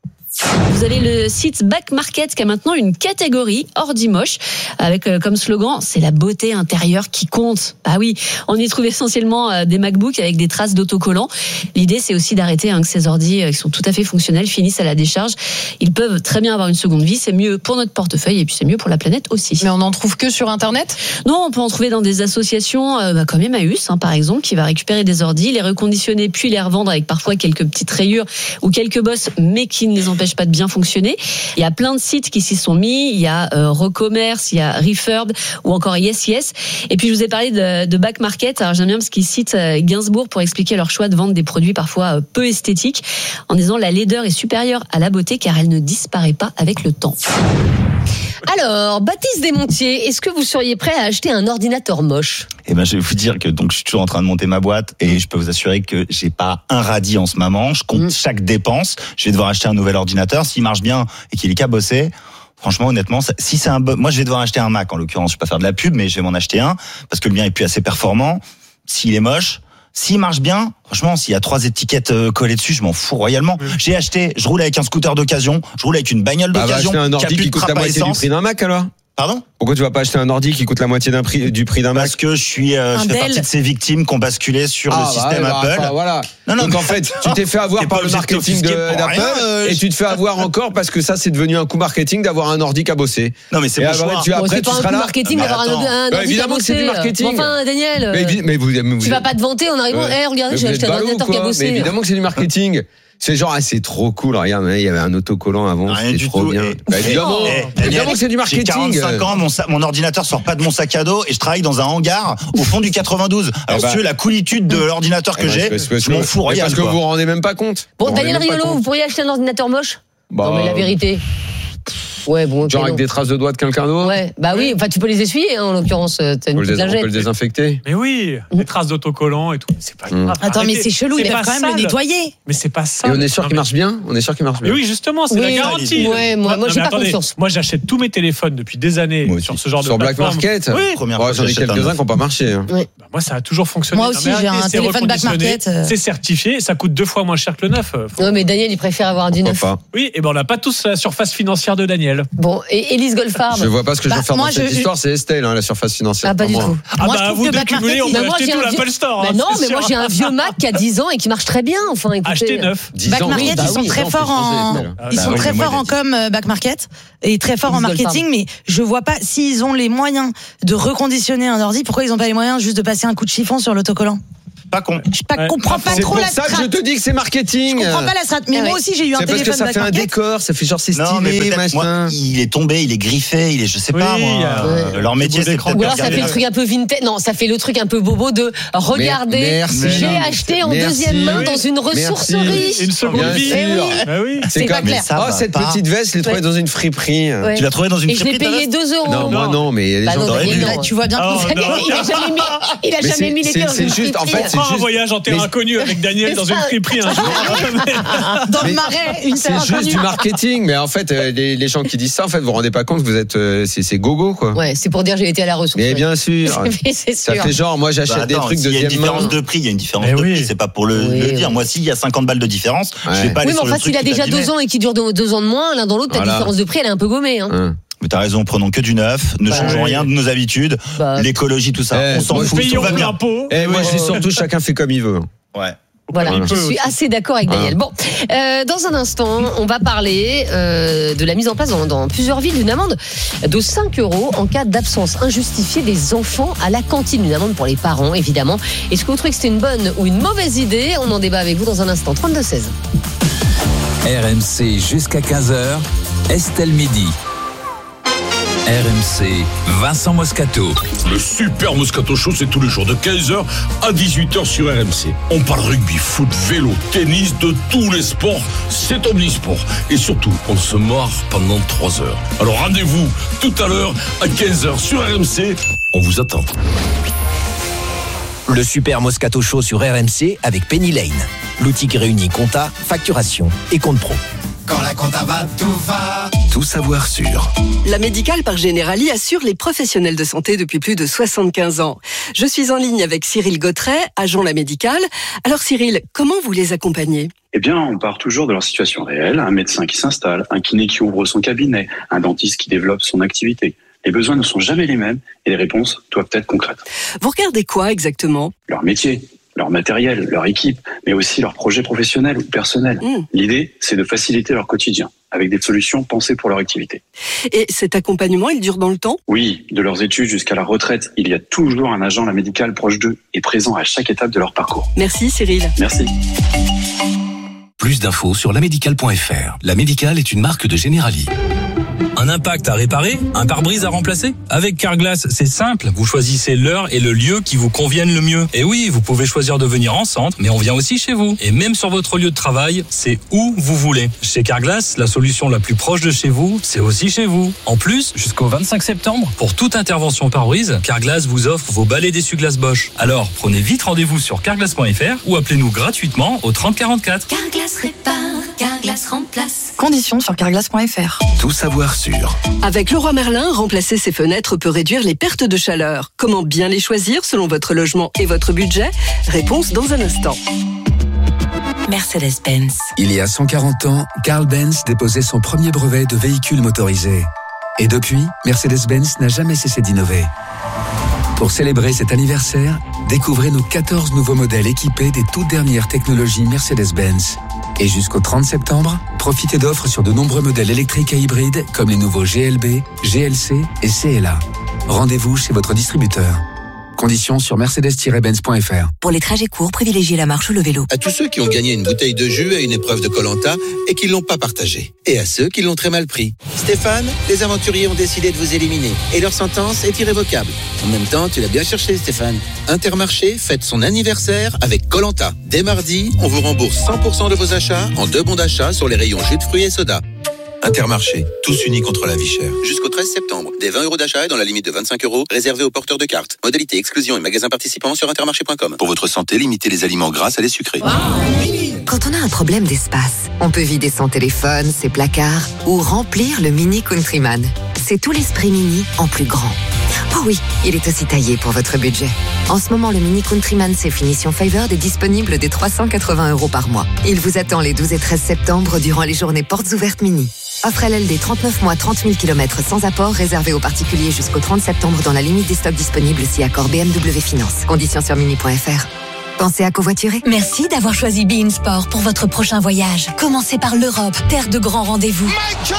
Vous avez le site Back Market qui a maintenant une catégorie ordi moche avec euh, comme slogan c'est la beauté intérieure qui compte. Bah oui, on y trouve essentiellement euh, des MacBooks avec des traces d'autocollants. L'idée c'est aussi d'arrêter hein, que ces ordis euh, qui sont tout à fait fonctionnels finissent à la décharge. Ils peuvent très bien avoir une seconde vie, c'est mieux pour notre portefeuille et puis c'est mieux pour la planète aussi. Mais on n'en trouve que sur internet? Non, on peut en trouver dans des associations euh, bah, comme Emmaüs hein, par exemple qui va récupérer des ordis, les reconditionner puis les revendre avec parfois quelques petites rayures ou quelques bosses mais qui ne les empêchent pas de bien fonctionner. Il y a plein de sites qui s'y sont mis. Il y a euh, Recommerce, il y a Refurb ou encore Yes Yes. Et puis je vous ai parlé de, de Back Market. Alors j'aime bien parce qu'ils citent euh, Gainsbourg pour expliquer leur choix de vendre des produits parfois euh, peu esthétiques en disant la laideur est supérieure à la beauté car elle ne disparaît pas avec le temps. Alors, Baptiste Desmontiers, est-ce que vous seriez prêt à acheter un ordinateur moche? Eh ben, je vais vous dire que donc je suis toujours en train de monter ma boîte et je peux vous assurer que j'ai pas un radis en ce moment. Je compte mmh. chaque dépense. Je vais devoir acheter un nouvel ordinateur. S'il marche bien et qu'il est cabossé, franchement, honnêtement, si c'est un, moi je vais devoir acheter un Mac en l'occurrence. Je vais pas faire de la pub, mais je vais m'en acheter un parce que le mien est plus assez performant. S'il est moche. S'il marche bien, franchement, s'il y a trois étiquettes collées dessus, je m'en fous royalement. Mmh. J'ai acheté, je roule avec un scooter d'occasion, je roule avec une bagnole d'occasion. Bah, va acheter un ordi qui, qui coûte la moitié du prix d'un Mac alors. Pardon ? Pourquoi tu vas pas acheter un ordi qui coûte la moitié d'un prix, du prix d'un Mac ? Parce que je suis, euh, je fais partie de ces victimes qui ont basculé sur ah, le système bah, Apple. Bah, voilà. Non, non, donc en fait, tu t'es fait avoir par le marketing de, d'Apple euh, et tu te fais avoir encore parce que ça c'est devenu un coup marketing d'avoir un ordi cabossé. Non mais c'est bon choix. Tu, bon, après, c'est tu pas seras un coup là. marketing d'avoir un, un ordi évidemment cabossé. C'est du marketing. Enfin Daniel, mais, mais vous, mais vous, tu vas pas te vanter en arrivant. Eh regardez, j'ai acheté un ordinateur cabossé. Mais évidemment que c'est du marketing. C'est genre, ah, c'est trop cool. Regarde, il y avait un autocollant avant, rien c'était trop tout. bien. Et, bah, évidemment, et, et, évidemment que c'est du marketing. J'ai quarante-cinq ans, mon, mon ordinateur sort pas de mon sac à dos et je travaille dans un hangar au fond du quatre-vingt-douze. Alors, eh bah, si tu veux la coolitude de l'ordinateur que bah, j'ai, je, je m'en fous royal. Parce que vous vous rendez même pas compte. Bon, Daniel Riolo, vous pourriez acheter un ordinateur moche? Bah, non, mais la vérité. Ouais, bon. Genre avec des traces de doigts de quelqu'un d'autre. Ouais, bah oui. Enfin, tu peux les essuyer, hein, en l'occurrence. T'as une on, petite les, on peut le désinfecter. Mais oui, des traces d'autocollants et tout. C'est pas grave. Attends, mais c'est chelou. Ils peuvent quand même sale. le nettoyer. Mais c'est pas ça. Et on est sûr qu'il marche bien. On est sûr qu'il marche bien. Mais oui, justement, c'est oui, la garantie. Ouais, moi, moi, non, j'ai pas attendez, confiance. Moi, j'achète tous mes téléphones depuis des années moi sur ce genre sur de Black plateforme. Market. Oui. Première Ouais, fois j'en ai que j'achète un quelques-uns neuf. qui n'ont pas marché. Hein. Oui. Bah, moi, ça a toujours fonctionné. Moi aussi, Non, mais j'ai un c'est téléphone Black reconditionné, Market. C'est certifié, ça coûte deux fois moins cher que le neuf. Faut... Non, mais Daniel, il préfère avoir du neuf. Oui, et ben on n'a pas tous la surface financière de Daniel. Bon, et Élise Goldfarb. Je vois pas ce que je vais Bah, faire moi, dans cette je- histoire, c'est Estelle, hein, la surface financière. Ah, pas du moi. tout. Ah Moi, bah je trouve vous que deux Black cumulés, Market, on il- peut Bah, moi, acheter j'ai tout un l'Apple vieux- Store. Bah hein, non, c'est mais moi sûr. j'ai un vieux Mac qui a dix ans et qui marche très bien. Enfin, écoutez. Achetez neuf. dix Back ans. Market, Bah ils sont oui, très on forts peut changer, en, Estelle. ils bah sont oui, très mais moi, forts en j'ai dit. com euh, Back Market et très forts en Ils veulent marketing, mais je vois pas s'ils ont les moyens de reconditionner un ordi. Pourquoi ils ont pas les moyens juste de passer un coup de chiffon sur l'autocollant? Pas con. Je pas- Ouais. comprends pas C'est trop pour la ça que je strat. te dis que c'est marketing. Je comprends pas la strat. Mais Ah moi ouais. aussi j'ai eu un C'est parce que téléphone ça Back fait un Market. décor, ça fait genre c'est Non, mais stylé, peut-être, moi, machin. il est tombé, il est griffé, il est, je sais pas, Oui, moi. euh, euh, Leur métier, beau c'est d'écran. peut-être Ou de alors ça regarder fait le le- truc un peu vintage. Non, ça fait le truc un peu bobo de regarder. merci. J'ai acheté en Merci. deuxième main Oui. dans une ressourcerie. Une seconde Bien vie. sûr. Eh oui. Bah oui. C'est pas comme clair. ça oh, va cette pas. petite veste, je l'ai trouvée Ouais. dans une friperie. Ouais. Tu l'as trouvé dans une Et je l'ai friperie, ta payé veste deux euros. Non, moi non, mais il y a des Bah gens non, qui auraient Daniel, dû. non. Tu vois bien que Oh, vous allez- non. Il a jamais mis, il a Mais jamais c'est- mis les c'est- pieds dans c'est une juste, en friperie. fait, c'est Prends un juste- voyage en terrain mais- inconnu avec Daniel dans une friperie un jour. dans le Mais- marais, une C'est terre juste inconnue. du marketing, mais en fait, euh, les, les gens qui disent ça, en fait, vous vous rendez pas compte que vous êtes, euh, c'est, c'est gogo, quoi. Ouais, c'est pour dire j'ai été à la ressource. Mais bien sûr. Mais c'est Ça sûr. fait genre, moi, j'achète Bah, des attends, trucs s'il y a une deuxième main. différence de prix, il y a une différence Mais de oui. prix, c'est pas pour le, Oui, le oui. dire. Moi, s'il y a cinquante balles de différence, je vais Ouais. pas aller Oui, mais sur le enfin, truc s'il a qui déjà t'abîmait. deux ans et qui dure deux, deux ans de moins, l'un dans l'autre, ta Voilà. différence de prix, elle est un peu gommée. Hein. Hein. Mais t'as raison, prenons que du neuf, ne Bah, changeons oui. rien de nos habitudes, Bah, l'écologie, tout ça, Eh, on s'en moi, fout, tout Payons va bien. l'impôt. Et moi, je dis surtout, chacun fait comme il veut. Ouais. Voilà, Voilà. je suis assez d'accord avec Daniel. Bon, euh, dans un instant, on va parler euh, de la mise en place dans, dans plusieurs villes d'une amende de cinq euros en cas d'absence injustifiée des enfants à la cantine. Une amende pour les parents, évidemment. Est-ce que vous trouvez que c'était une bonne ou une mauvaise idée? On en débat avec vous dans un instant. trente-deux seize. R M C jusqu'à quinze heures, Estelle Midi. R M C, Vincent Moscato. Le super Moscato Show, c'est tous les jours de quinze heures à dix-huit heures sur R M C. On parle rugby, foot, vélo, tennis, de tous les sports. C'est omnisport. Et surtout, on se marre pendant trois heures. Alors rendez-vous tout à l'heure à quinze heures sur R M C. On vous attend. Le super Moscato Show sur R M C avec Penny Lane. L'outil qui réunit compta, facturation et compte pro. Quand la compta va, tout va. Tout savoir sur. La Médicale par Generali assure les professionnels de santé depuis plus de soixante-quinze ans. Je suis en ligne avec Cyril Gautret, agent La Médicale. Alors Cyril, comment vous les accompagnez ? Eh bien, on part toujours de leur situation réelle. Un médecin qui s'installe, un kiné qui ouvre son cabinet, un dentiste qui développe son activité. Les besoins ne sont jamais les mêmes et les réponses doivent être concrètes. Vous regardez quoi exactement ? Leur métier, leur matériel, leur équipe, mais aussi leur projet professionnel ou personnel. Mmh. L'idée, c'est de faciliter leur quotidien avec des solutions pensées pour leur activité. Et cet accompagnement, il dure dans le temps ? Oui, de leurs études jusqu'à la retraite, il y a toujours un agent La Médicale proche d'eux et présent à chaque étape de leur parcours. Merci Cyril. Merci. Plus d'infos sur la médicale point f r. La Médicale est une marque de Generali. Un impact à réparer? Un pare-brise à remplacer? Avec Carglass, c'est simple. Vous choisissez l'heure et le lieu qui vous conviennent le mieux. Et oui, vous pouvez choisir de venir en centre, mais on vient aussi chez vous. Et même sur votre lieu de travail, c'est où vous voulez. Chez Carglass, la solution la plus proche de chez vous, c'est aussi chez vous. En plus, jusqu'au vingt-cinq septembre, pour toute intervention pare-brise, Carglass vous offre vos balais d'essuie-glace Bosch. Alors, prenez vite rendez-vous sur carglass point f r ou appelez-nous gratuitement au trente quarante-quatre. Carglass répare, Carglass remplace. Conditions sur carglass point f r. Tout savoir sur. Avec Leroy Merlin, remplacer ses fenêtres peut réduire les pertes de chaleur. Comment bien les choisir selon votre logement et votre budget ? Réponse dans un instant. Mercedes-Benz. Il y a cent quarante ans, Carl Benz déposait son premier brevet de véhicule motorisé. Et depuis, Mercedes-Benz n'a jamais cessé d'innover. Pour célébrer cet anniversaire, découvrez nos quatorze nouveaux modèles équipés des toutes dernières technologies Mercedes-Benz. Et jusqu'au trente septembre, profitez d'offres sur de nombreux modèles électriques et hybrides comme les nouveaux G L B, G L C et C L A. Rendez-vous chez votre distributeur. Conditions sur mercedes tiret benz point f r. Pour les trajets courts, privilégiez la marche ou le vélo. À tous ceux qui ont gagné une bouteille de jus à une épreuve de Koh-Lanta et qui ne l'ont pas partagée. Et à ceux qui l'ont très mal pris. Stéphane, les aventuriers ont décidé de vous éliminer. Et leur sentence est irrévocable. En même temps, tu l'as bien cherché, Stéphane. Intermarché fête son anniversaire avec Koh-Lanta. Dès mardi, on vous rembourse cent pour cent de vos achats en deux bons d'achat sur les rayons jus de fruits et soda. Intermarché, tous unis contre la vie chère. Jusqu'au treize septembre, des vingt euros d'achat et dans la limite de vingt-cinq euros, réservés aux porteurs de cartes. Modalité exclusion et magasins participants sur intermarché point com. Pour votre santé, limitez les aliments gras à les sucrés. Quand on a un problème d'espace, on peut vider son téléphone, ses placards ou remplir le Mini Countryman. C'est tout l'esprit Mini en plus grand. Oh oui, il est aussi taillé pour votre budget. En ce moment, le Mini Countryman C Finition Favored est disponible dès trois cent quatre-vingts euros par mois. Il vous attend les douze et treize septembre durant les journées portes ouvertes Mini. Offre L L D trente-neuf mois, trente mille kilomètres sans apport, réservé aux particuliers jusqu'au trente septembre dans la limite des stocks disponibles si accord B M W Finance. Conditions sur mini point f r. Pensez à covoiturer. Merci d'avoir choisi Bein Sport pour votre prochain voyage. Commencez par l'Europe, terre de grands rendez-vous.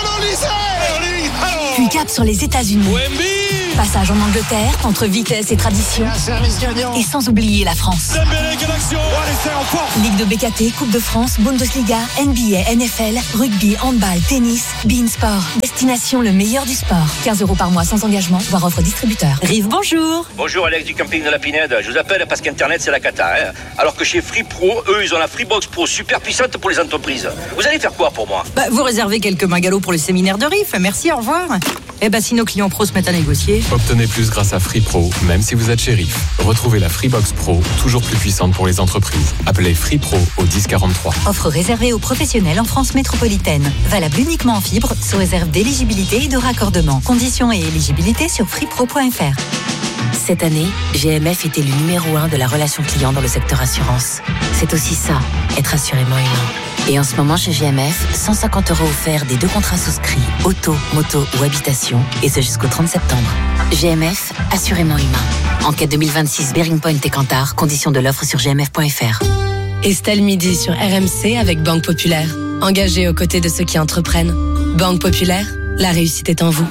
Puis cap sur les États-Unis. Passage en Angleterre, entre vitesse et tradition. Et sans oublier la France. Ligue de B K T, Coupe de France, Bundesliga, N B A, N F L, rugby, handball, tennis, Bein Sport. Destination le meilleur du sport. quinze euros par mois sans engagement, voire offre distributeur. Rive, bonjour. Bonjour Alex du camping de la Pinède. Je vous appelle parce qu'Internet c'est la cata. Hein. Alors que chez Free Pro, eux ils ont la Freebox Pro super puissante pour les entreprises. Vous allez faire quoi pour moi? Bah, vous réservez quelques magalots pour le séminaire de Riff. Merci, au revoir. Eh ben si nos clients pros se mettent à négocier. Obtenez plus grâce à Free Pro, même si vous êtes chez Riff. Retrouvez la Freebox Pro, toujours plus puissante pour les entreprises. Appelez Free Pro au dix quarante-trois. Offre réservée aux professionnels en France métropolitaine. Valable uniquement en fibre, sous réserve d'éligibilité et de raccordement. Conditions et éligibilité sur freepro point f r. Cette année, G M F était le numéro un de la relation client dans le secteur assurance. C'est aussi ça, être assurément humain. Et en ce moment chez G M F, cent cinquante euros offerts des deux contrats souscrits, auto, moto ou habitation, et ce jusqu'au trente septembre. G M F, assurément humain. Enquête deux mille vingt-six, Bearing Point et Kantar, conditions de l'offre sur g m f point f r. Estelle Midi sur R M C avec Banque Populaire. Engagée aux côtés de ceux qui entreprennent. Banque Populaire, la réussite est en vous.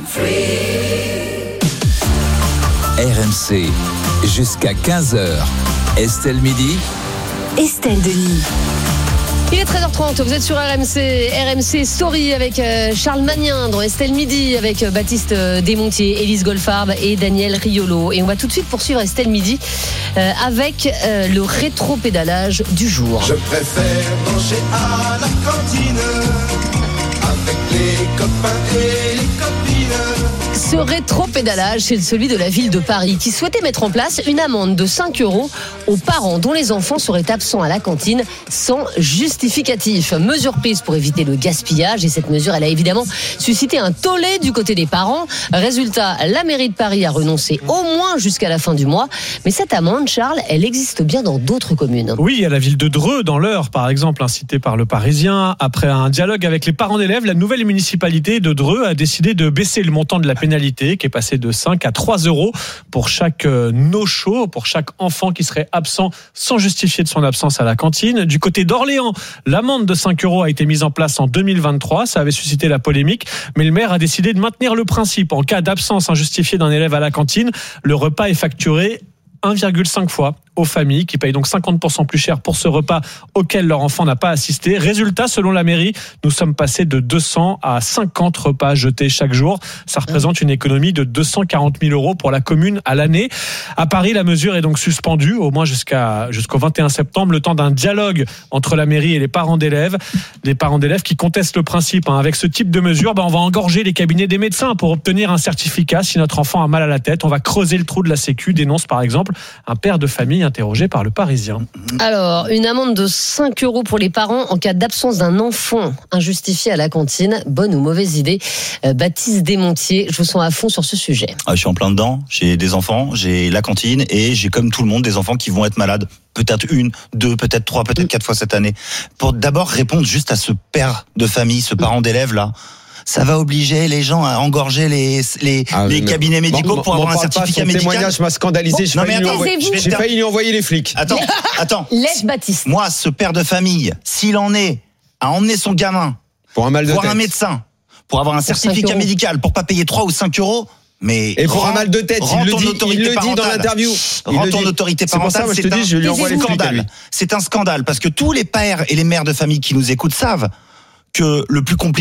R M C, jusqu'à quinze heures. Estelle Midi. Estelle Denis. Il est treize heures trente, vous êtes sur R M C, R M C Story avec Charles Magnin dans Estelle Midi, avec Baptiste Desmontiers, Élise Goldfarb et Daniel Riolo. Et on va tout de suite poursuivre Estelle Midi euh, avec euh, le rétro-pédalage du jour. Je préfère manger à la cantine avec les copains et les copines. Ce rétro-pédalage, c'est celui de la ville de Paris qui souhaitait mettre en place une amende de cinq euros aux parents dont les enfants seraient absents à la cantine sans justificatif. Mesure prise pour éviter le gaspillage, et cette mesure, elle a évidemment suscité un tollé du côté des parents. Résultat, la mairie de Paris a renoncé au moins jusqu'à la fin du mois. Mais cette amende, Charles, elle existe bien dans d'autres communes. Oui, à la ville de Dreux, dans l'Eure, par exemple, incitée par le Parisien. Après un dialogue avec les parents d'élèves, la nouvelle municipalité de Dreux a décidé de baisser le montant de la pénalité qui est passé de cinq à trois euros pour chaque no-show, pour chaque enfant qui serait absent sans justifier de son absence à la cantine. Du côté d'Orléans, l'amende de cinq euros a été mise en place en deux mille vingt-trois. Ça avait suscité la polémique, mais le maire a décidé de maintenir le principe. En cas d'absence injustifiée d'un élève à la cantine, le repas est facturé un virgule cinq fois aux familles qui payent donc cinquante pour cent plus cher pour ce repas auquel leur enfant n'a pas assisté. Résultat, selon la mairie, nous sommes passés de deux cents à cinquante repas jetés chaque jour. Ça représente une économie de deux cent quarante mille euros pour la commune à l'année. À Paris, la mesure est donc suspendue au moins jusqu'à, jusqu'au vingt et un septembre, le temps d'un dialogue entre la mairie et les parents d'élèves. Les parents d'élèves qui contestent le principe. Hein. Avec ce type de mesure, ben, on va engorger les cabinets des médecins pour obtenir un certificat si notre enfant a mal à la tête. On va creuser le trou de la Sécu, dénonce par exemple un père de famille interrogé par le Parisien. Alors, une amende de cinq euros pour les parents en cas d'absence d'un enfant injustifié à la cantine. Bonne ou mauvaise idée? euh, Baptiste Desmontiers, je vous sens à fond sur ce sujet. Ah, je suis en plein dedans. J'ai des enfants, j'ai la cantine et j'ai comme tout le monde des enfants qui vont être malades. Peut-être une, deux, peut-être trois, peut-être quatre fois cette année. Pour d'abord répondre juste à ce père de famille, ce parent d'élève là. Ça va obliger les gens à engorger les, les, ah, les cabinets médicaux bon, pour avoir un certificat médical. Son témoignage m'a scandalisé. Bon, j'ai failli, failli lui envoyer les flics. Attends, attends. Laisse Baptiste. Moi, ce père de famille, s'il en est à emmener son gamin pour un mal de voir tête, un médecin, pour avoir un pour certificat médical, pour pas payer trois ou cinq euros. Mais et pour rend, un mal de tête, il le dit, il le dit dans l'interview. Rends ton autorité parentale, c'est, ça, c'est, un, c'est un scandale. C'est un scandale parce que tous les pères et les mères de famille qui nous écoutent savent que le plus compliqué,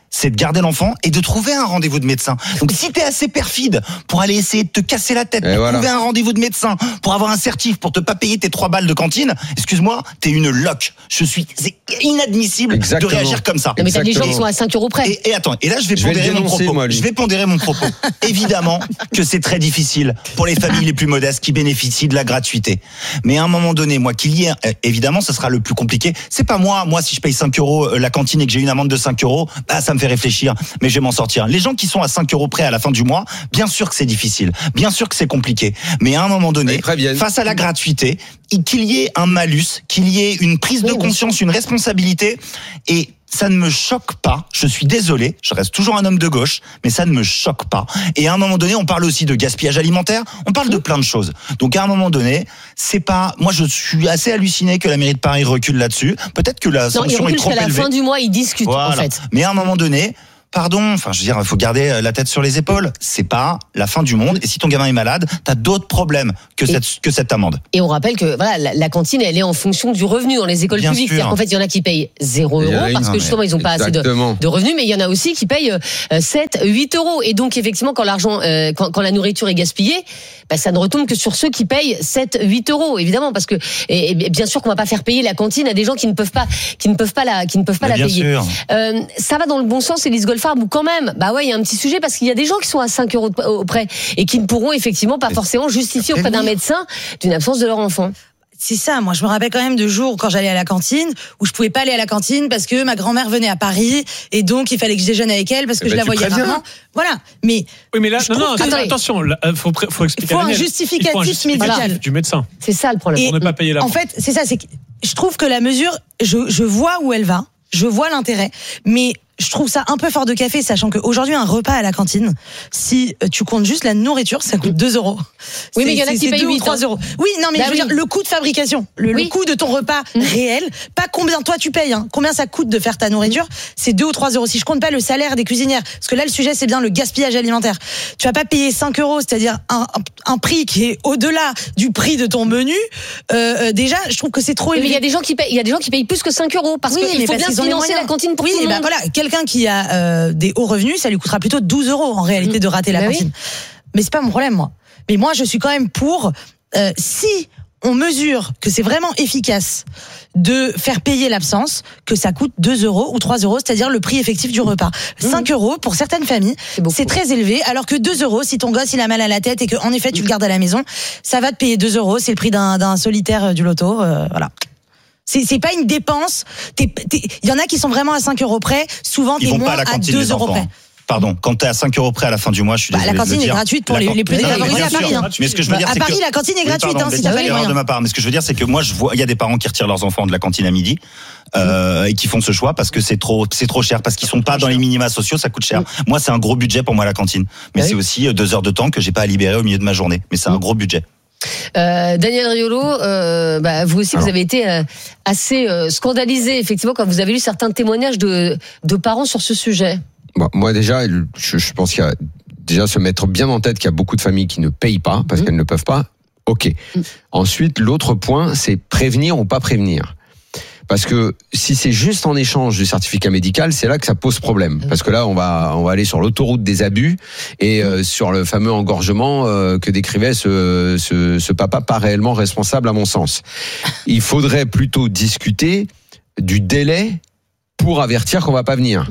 c'est de garder l'enfant et de trouver un rendez-vous de médecin. Donc si t'es assez perfide pour aller essayer de te casser la tête, et pour voilà. trouver un rendez-vous de médecin, pour avoir un certif, pour te pas payer tes trois balles de cantine, excuse-moi, t'es une loque. Je suis, c'est inadmissible Exactement. de réagir comme ça. Non, mais t'as des gens qui sont à cinq euros près. Et, et attends, et là je vais je pondérer vais dénoncer, mon propos. Moi, je vais pondérer mon propos. Évidemment que c'est très difficile pour les familles les plus modestes qui bénéficient de la gratuité. Mais à un moment donné, moi qu'il y ait, évidemment, ce sera le plus compliqué. C'est pas moi, moi si je paye cinq euros la cantine et que j'ai une amende de cinq euros, bah ça me fait réfléchir. Mais je vais m'en sortir. Les gens qui sont à cinq euros près à la fin du mois, bien sûr que c'est difficile, bien sûr que c'est compliqué. Mais à un moment donné, face à la gratuité, qu'il y ait un malus, qu'il y ait une prise de conscience, une responsabilité, et ça ne me choque pas. Je suis désolé, je reste toujours un homme de gauche, mais ça ne me choque pas. Et à un moment donné, on parle aussi de gaspillage alimentaire, on parle de plein de choses. Donc à un moment donné, c'est pas. Moi, je suis assez halluciné que la mairie de Paris recule là-dessus. Peut-être que la sanction est trop élevée. À la fin du mois, ils discutent voilà. en fait. Mais à un moment donné. Pardon, enfin, je veux dire, il faut garder la tête sur les épaules. C'est pas la fin du monde. Et si ton gamin est malade, t'as d'autres problèmes que et, cette que cette amende. Et on rappelle que voilà, la, la cantine, elle est en fonction du revenu dans les écoles Bien publiques. sûr. C'est-à-dire qu'en fait, il y en a qui payent zéro euros parce que justement, ils n'ont pas exactement. assez de, de revenus, mais il y en a aussi qui payent sept, huit euros. Et donc, effectivement, quand l'argent, euh, quand, quand la nourriture est gaspillée, bah, ça ne retombe que sur ceux qui payent sept, huit euros, évidemment, parce que et, et bien sûr qu'on va pas faire payer la cantine à des gens qui ne peuvent pas, qui ne peuvent pas la, qui ne peuvent pas mais la payer. Euh, ça va dans le bon sens, Élise Goldfarb, ou quand même. Bah ouais, il y a un petit sujet parce qu'il y a des gens qui sont à cinq euros auprès et qui ne pourront effectivement pas forcément justifier auprès d'un médecin d'une absence de leur enfant. C'est ça, moi je me rappelle quand même de jours quand j'allais à la cantine où je pouvais pas aller à la cantine parce que ma grand-mère venait à Paris et donc il fallait que je déjeune avec elle parce que eh je ben la voyais rarement. Voilà, mais oui, mais là non non, que... attention, il faut faut expliquer. Il faut un justificatif, faut un justificatif médical du médecin. C'est ça le problème. Et pour ne pas payer la. En fait, c'est ça, c'est que je trouve que la mesure, je je vois où elle va, je vois l'intérêt, mais je trouve ça un peu fort de café, sachant qu'aujourd'hui, un repas à la cantine, si tu comptes juste la nourriture, ça coûte deux euros. Oui, mais il y en a qui payent huit ou trois euros. Oui, non, mais bah je veux oui. dire, le coût de fabrication, le, oui. le coût de ton repas mmh. réel, pas combien toi tu payes, hein, combien ça coûte de faire ta nourriture, c'est deux ou trois euros. Si je compte pas le salaire des cuisinières, parce que là, le sujet, c'est bien le gaspillage alimentaire. Tu vas pas payer cinq euros, c'est-à-dire un, un, un prix qui est au-delà du prix de ton menu. Euh, déjà, je trouve que c'est trop élevé. Mais il y a des gens qui payent, il y a des gens qui payent plus que cinq euros, parce oui, qu'il faut bien financer la cantine pour oui, tout le bah monde. Voilà, quelqu'un qui a euh, des hauts revenus, ça lui coûtera plutôt douze euros en réalité de rater la bah cantine. Oui. Mais c'est pas mon problème, moi. Mais moi, je suis quand même pour, euh, si on mesure que c'est vraiment efficace de faire payer l'absence, que ça coûte deux euros ou trois euros, c'est-à-dire le prix effectif du repas. Mmh. cinq euros pour certaines familles, c'est, c'est très élevé, alors que deux euros, si ton gosse il a mal à la tête et que en effet tu le gardes à la maison, ça va te payer deux euros, c'est le prix d'un, d'un solitaire du loto, euh, voilà. C'est, c'est pas une dépense. Il y en a qui sont vraiment à cinq euros près. Souvent, t'es moins à, à deux euros près. Pardon, quand t'es à cinq euros près à la fin du mois, je suis désolé. Bah, la cantine est gratuite pour les, les plus défavorisés à Paris. Hein. Mais ce que je veux dire, à c'est Paris, que... la cantine est gratuite, oui, pardon, hein, si t'as pas les moyens. de ma part. Mais ce que je veux dire, c'est que moi, je vois, il y a des parents qui retirent leurs enfants de la cantine à midi euh, et qui font ce choix parce que c'est trop, c'est trop cher, parce qu'ils sont pas dans les minima sociaux, ça coûte cher. Moi, c'est un gros budget pour moi la cantine, mais c'est aussi deux heures de temps que j'ai pas à libérer au milieu de ma journée. Mais c'est un gros budget. Euh, Daniel Riolo, euh, bah, vous aussi, Alors. vous avez été euh, assez euh, scandalisé, effectivement, quand vous avez lu certains témoignages de, de parents sur ce sujet. Bon, moi, déjà, je, je pense qu'il y a déjà se mettre bien en tête qu'il y a beaucoup de familles qui ne payent pas parce mmh. qu'elles ne peuvent pas. Ok. Mmh. Ensuite, l'autre point, c'est prévenir ou pas prévenir. Parce que si c'est juste en échange du certificat médical, c'est là que ça pose problème. Parce que là, on va on va aller sur l'autoroute des abus et euh, sur le fameux engorgement euh, que décrivait ce, ce ce papa pas réellement responsable à mon sens. Il faudrait plutôt discuter du délai pour avertir qu'on va pas venir.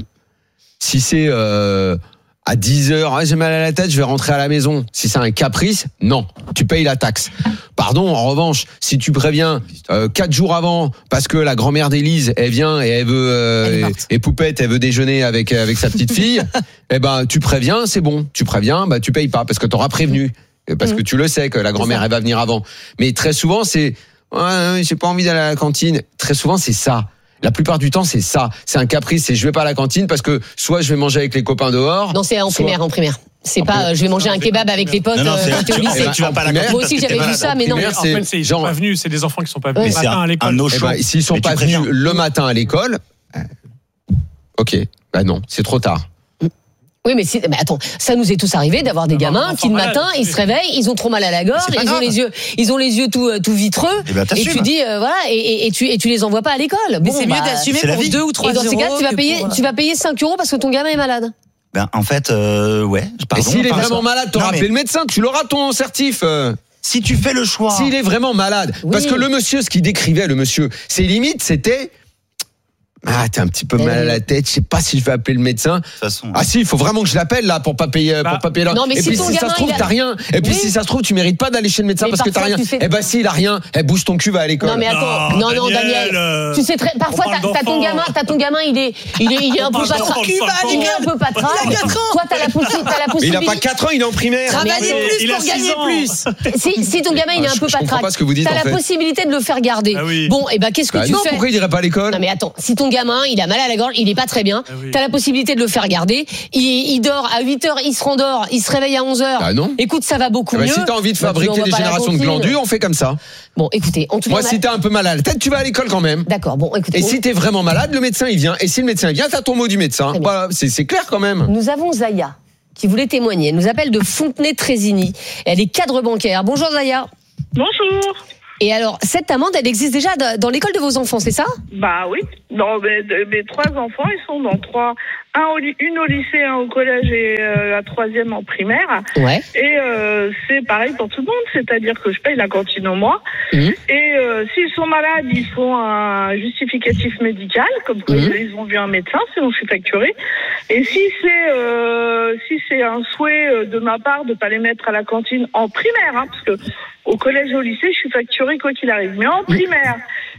Si c'est euh, à dix heures, ah, j'ai mal à la tête, je vais rentrer à la maison. Si c'est un caprice, non, tu payes la taxe. Pardon, en revanche, si tu préviens euh, quatre jours avant, parce que la grand-mère d'Élise, elle vient et elle veut euh, elle et, et Poupette, elle veut déjeuner avec avec sa petite fille, eh ben tu préviens, c'est bon. Tu préviens, bah tu payes pas parce que t'auras prévenu, parce mmh. que tu le sais que la grand-mère elle va venir avant. Mais très souvent c'est, ouais, j'ai pas envie d'aller à la cantine. Très souvent c'est ça. La plupart du temps, c'est ça. C'est un caprice. C'est je vais pas à la cantine parce que soit je vais manger avec les copains dehors. Non, c'est en soit... primaire, en primaire. C'est en pas, primaire. Je vais manger un kebab avec les potes. Non, non, c'est, euh, tu, tu, tu vas pas à la cantine. Moi aussi, j'avais vu ça, mais non. En fait, c'est, ils sont pas venus. C'est des enfants qui sont pas venus le matin à l'école. Un eh ben, s'ils sont mais pas venus le matin à l'école, ok, bah non, c'est trop tard. Oui, mais, mais attends, ça nous est tous arrivé d'avoir des gamins qui le matin, ils se réveillent, ils ont trop mal à la gorge, ils ont les yeux, ils ont les yeux tout, tout vitreux, et, ben, et tu dis, euh, voilà, et, et, et tu, et tu les envoies pas à l'école. Mais bon, c'est bah, mieux d'assumer pour deux ou trois euros. Et dans ces cas, tu vas payer, pour... tu vas payer cinq euros parce que ton gamin est malade. Ben, en fait, euh, ouais. Pardon, et s'il est vraiment malade, t'auras appelé mais... le médecin, tu l'auras ton certif. Euh... Si tu fais le choix. S'il est vraiment malade. Oui. Parce que le monsieur, ce qu'il décrivait, le monsieur, ses limites, c'était. Ah, t'es un petit peu mal à la tête, je sais pas si je vais appeler le médecin. De toute façon. Ah si, il faut vraiment que je l'appelle là pour pas payer bah, pour pas payer là. Non, mais et si puis ton si gamin, ça se trouve a... t'as rien. Et puis oui. si ça se trouve tu mérites pas d'aller chez le médecin mais parce que t'as rien. Sais... Eh ben si il a rien, eh bouge ton cul, va à l'école. Non mais attends, non non Daniel, euh... tu sais très parfois t'as, t'as ton gamin, t'as ton gamin, il est il est il est un peu patraque. Il est un peu patraque. Il a quatre ans. Toi t'as la possibilité. Mais il a pas quatre ans, il est en primaire. Travailler plus pour gagner plus. Si si ton gamin il est un peu patraque. T'as la possibilité de le faire garder. Bon et ben qu'est-ce que tu fais? Pourquoi il irait pas à l'école? Non mais attends, si ton gamin il a mal à la gorge, il est pas très bien. Ah oui. T'as la possibilité de le faire garder. Il, il dort à huit heures, il se rendort, il se réveille à onze heures. Ah non. Écoute, ça va beaucoup ah bah mieux. Si t'as envie de fabriquer des générations de glandus, on fait comme ça. Bon, écoutez, en tout Moi, cas, si t'es un peu malade, peut-être tu vas à l'école quand même. D'accord, bon, écoutez. Et on... si t'es vraiment malade, le médecin il vient. Et si le médecin vient, t'as ton mot du médecin. Voilà, c'est, c'est clair quand même. Nous avons Zaya qui voulait témoigner. Elle nous appelle de Fontenay-Trésigny. Elle est cadre bancaire. Bonjour Zaya. Bonjour. Et alors, cette amende, elle existe déjà dans l'école de vos enfants, c'est ça? Bah oui. Dans mes, mes trois enfants, ils sont dans trois. Un au, une au lycée, un au collège et euh, la troisième en primaire. Ouais. Et euh, c'est pareil pour tout le monde, c'est-à-dire que je paye la cantine au mois. Mmh. Et euh, s'ils sont malades, ils font un justificatif médical, comme quoi mmh. ils ont vu un médecin, sinon je suis facturée. Et si c'est euh, si c'est un souhait de ma part de pas les mettre à la cantine en primaire, hein, parce que au collège et au lycée, je suis facturée quoi qu'il arrive. Mais en primaire,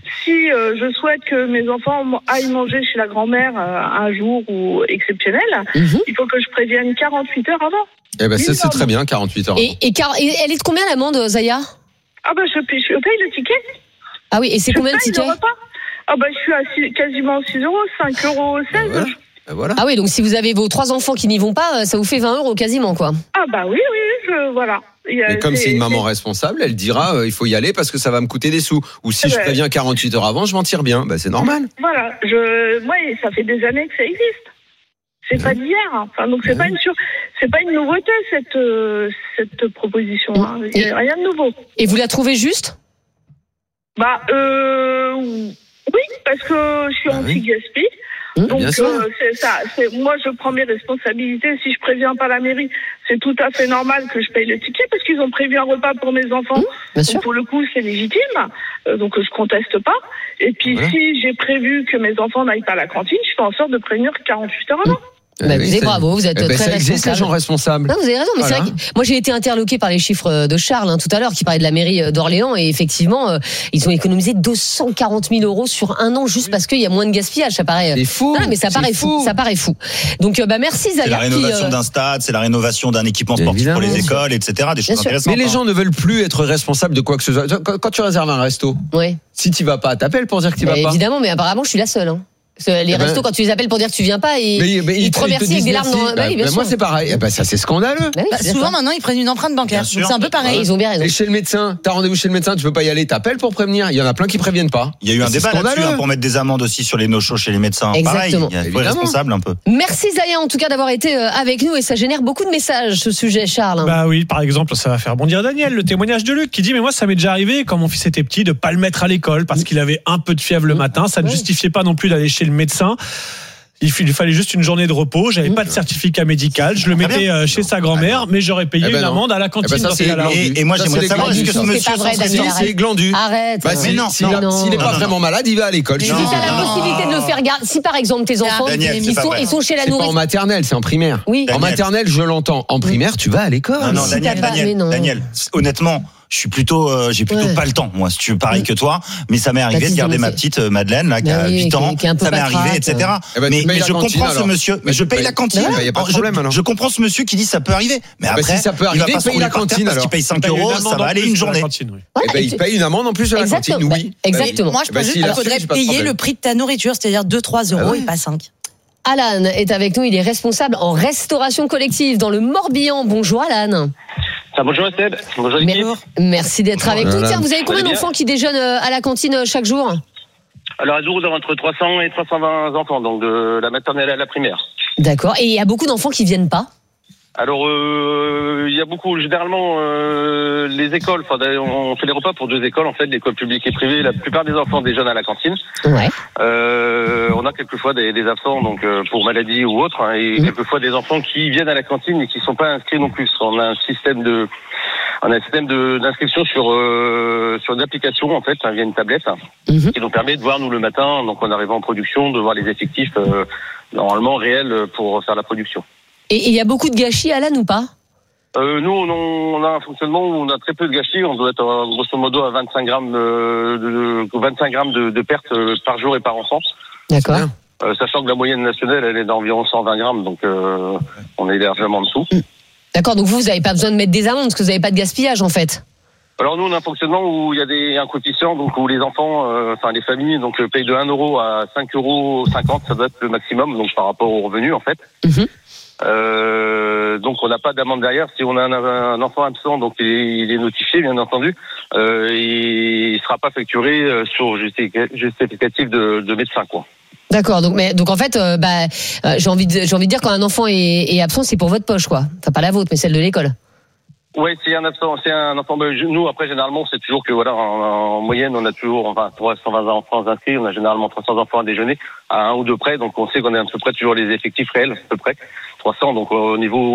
si euh, je souhaite que mes enfants aillent manger chez la grand-mère euh, un jour ou exceptionnel, mmh. il faut que je prévienne quarante-huit heures avant. Eh ben ça, c'est très bien, quarante-huit heures. Et, et, car, et elle est de combien l'amende, Zaya? Ah ben je, je paye le ticket. Ah oui, et c'est je combien le ticket? Ah ben je suis à six, quasiment six euros, cinq euros seize. Voilà. Voilà. Ah oui, donc si vous avez vos trois enfants qui n'y vont pas, ça vous fait vingt euros quasiment, quoi. Ah bah oui, oui, je, voilà. Et comme c'est, c'est une maman responsable, elle dira euh, il faut y aller parce que ça va me coûter des sous. Ou si ouais. je préviens quarante-huit heures avant, je m'en tire bien. Bah, c'est normal. Voilà, je, moi, ça fait des années que ça existe. C'est ouais. pas d'hier. Enfin, donc c'est ouais. pas une sur... c'est pas une nouveauté cette euh, cette proposition. Hein. Il n'y a rien de nouveau. Et vous la trouvez juste? Bah euh, oui, parce que je suis ah, anti-gaspi. Oui. Donc euh, c'est ça. C'est, moi, je prends mes responsabilités. Si je préviens pas la mairie, c'est tout à fait normal que je paye le ticket parce qu'ils ont prévu un repas pour mes enfants. Mmh, donc pour le coup, c'est légitime. Euh, donc je conteste pas. Et puis voilà. Si j'ai prévu que mes enfants n'aillent pas à la cantine, je fais en sorte de prévenir quarante-huit heures avant. Mmh. Bah, oui, vous êtes bravo, vous êtes eh ben, très ça existe, responsable. Les gens responsables. Non, vous avez raison, mais voilà. C'est vrai que moi j'ai été interloqué par les chiffres de Charles hein, tout à l'heure, qui parlait de la mairie d'Orléans, et effectivement, euh, ils ont économisé deux cent quarante mille euros sur un an juste parce qu'il y a moins de gaspillage. Ça paraît. C'est fou. Non, mais ça paraît fou. fou. Ça paraît fou. Donc, euh, bah merci Zaya. C'est la rénovation qui, euh... d'un stade, c'est la rénovation d'un équipement sportif Évidemment. Pour les écoles, et cetera. Des choses Bien intéressantes. Mais les gens ne veulent plus être responsables de quoi que ce soit. Quand tu réserves un resto, ouais. si tu vas pas, t'appelles pour dire que tu vas bah, pas. Évidemment, mais apparemment, je suis la seule. Hein. Les eh restos, ben, quand tu les appelles pour dire que tu viens pas, ils, mais, mais ils te remercient avec des larmes dans bah, bah, moi, c'est pareil. Eh ben, ça, c'est scandaleux. Bah oui, c'est souvent, ça. Maintenant, ils prennent une empreinte bancaire. C'est un peu pareil. Ouais. Ils ont bien raison. Et chez le médecin, t'as rendez-vous chez le médecin, tu peux pas y aller, t'appelles pour prévenir. Il y en a plein qui préviennent pas. Il y a eu un débat là-dessus hein, pour mettre des amendes aussi sur les no-shows chez les médecins. Exactement. Pareil, il faut être responsable un peu. Merci Zaya, en tout cas, d'avoir été avec nous, et ça génère beaucoup de messages, ce sujet, Charles. Bah oui, par exemple, ça va faire bondir Daniel, le témoignage de Luc qui dit mais moi, ça m'est déjà arrivé quand mon fils était petit de pas le mettre à l'école parce qu'il avait un peu de fièvre le matin. Ça ne justifiait pas non plus d'aller chez le médecin. Il lui fallait juste une journée de repos. J'avais mmh. pas de certificat médical. Je le mettais euh, chez sa grand-mère, mais j'aurais payé eh ben une non. amende à la cantine. Eh ben ça, dans ce cas-là. Et, et moi, ça, j'aimerais savoir est-ce que ce monsieur c'est glandu. Arrête. Bah, si, non, s'il n'est pas vraiment malade, il va à l'école. Si tu as la possibilité de le faire garder, si par exemple tes enfants ils sont chez la nourrice. C'est pas en maternelle, c'est en primaire. Oui. En maternelle, je l'entends. En primaire, tu vas à l'école. Non, non, Daniel, Daniel, honnêtement. Je suis plutôt, euh, j'ai plutôt ouais. pas le temps, moi, si tu veux, pareil que toi. Mais ça m'est arrivé de garder ma petite euh, Madeleine, là, qui a oui, huit ans. Qui, qui ça m'est arrivé, et cetera. Eh ben, mais mais je comprends alors. ce monsieur. Mais je paye la cantine. Il y a pas de problème, alors. Je comprends ce monsieur qui dit ça peut arriver. Mais après, si ça peut arriver, il paye la cantine, parce qu'il paye cinq euros, ça va aller une journée. Eh ben, il paye une amende en plus de la cantine, oui. Exactement. Moi, je pense qu'il faudrait payer le prix de ta nourriture, c'est-à-dire deux trois euros et pas cinq. Alan est avec nous, il est responsable en restauration collective dans le Morbihan. Bonjour Alan. Ah, bonjour Estelle, bonjour l'équipe. Merci d'être avec nous. Tiens, vous avez combien d'enfants qui déjeunent à la cantine chaque jour? Alors à jour, nous avons entre trois cents et trois cent vingt enfants, donc de la maternelle à la primaire. D'accord. Et il y a beaucoup d'enfants qui viennent pas? Alors, euh, il y a beaucoup, généralement, euh, les écoles, enfin, on fait les repas pour deux écoles, en fait, l'école publique et privée. La plupart des enfants déjeunent à la cantine. Ouais. Euh, on a quelquefois des, des absents, donc euh, pour maladie ou autre, hein, et mmh. quelquefois des enfants qui viennent à la cantine et qui sont pas inscrits non plus. On a un système de, on a un système de, d'inscription sur euh, sur une application, en fait, hein, via une tablette, mmh. qui nous permet de voir nous le matin, donc en arrivant en production, de voir les effectifs euh, normalement réels pour faire la production. Et il y a beaucoup de gâchis, Alan, ou pas? euh, Nous, on, on a un fonctionnement où on a très peu de gâchis. On doit être euh, grosso modo à vingt-cinq grammes de, de, vingt-cinq grammes de, de pertes par jour et par enfant. D'accord. Euh, sachant que la moyenne nationale, elle est d'environ cent vingt grammes, donc euh, on est largement en dessous. D'accord, donc vous, vous n'avez pas besoin de mettre des amendes, parce que vous n'avez pas de gaspillage, en fait. Alors nous, on a un fonctionnement où il y a des, un coefficient, donc où les enfants, euh, enfin les familles, donc payent de un euro à cinq euros cinquante, ça doit être le maximum, donc par rapport aux revenus, en fait. Mmh. Euh, donc on n'a pas d'amende derrière. Si on a un, un enfant absent, donc il est, il est notifié, bien entendu. Euh, il ne sera pas facturé sur justificatif de, de médecin, quoi. D'accord. Donc, mais donc en fait, euh, bah, euh, j'ai envie de, j'ai envie de dire quand un enfant est, est absent, c'est pour votre poche, quoi. Enfin pas la vôtre, mais celle de l'école. Ouais, c'est un absent, c'est un enfant. Nous, après, généralement, c'est toujours que voilà, en, en moyenne, on a toujours, enfin, trois cent vingt enfants inscrits. On a généralement trois cents enfants à déjeuner à un ou deux près. Donc, on sait qu'on est à peu près toujours les effectifs réels, à peu près trois cents. Donc, au niveau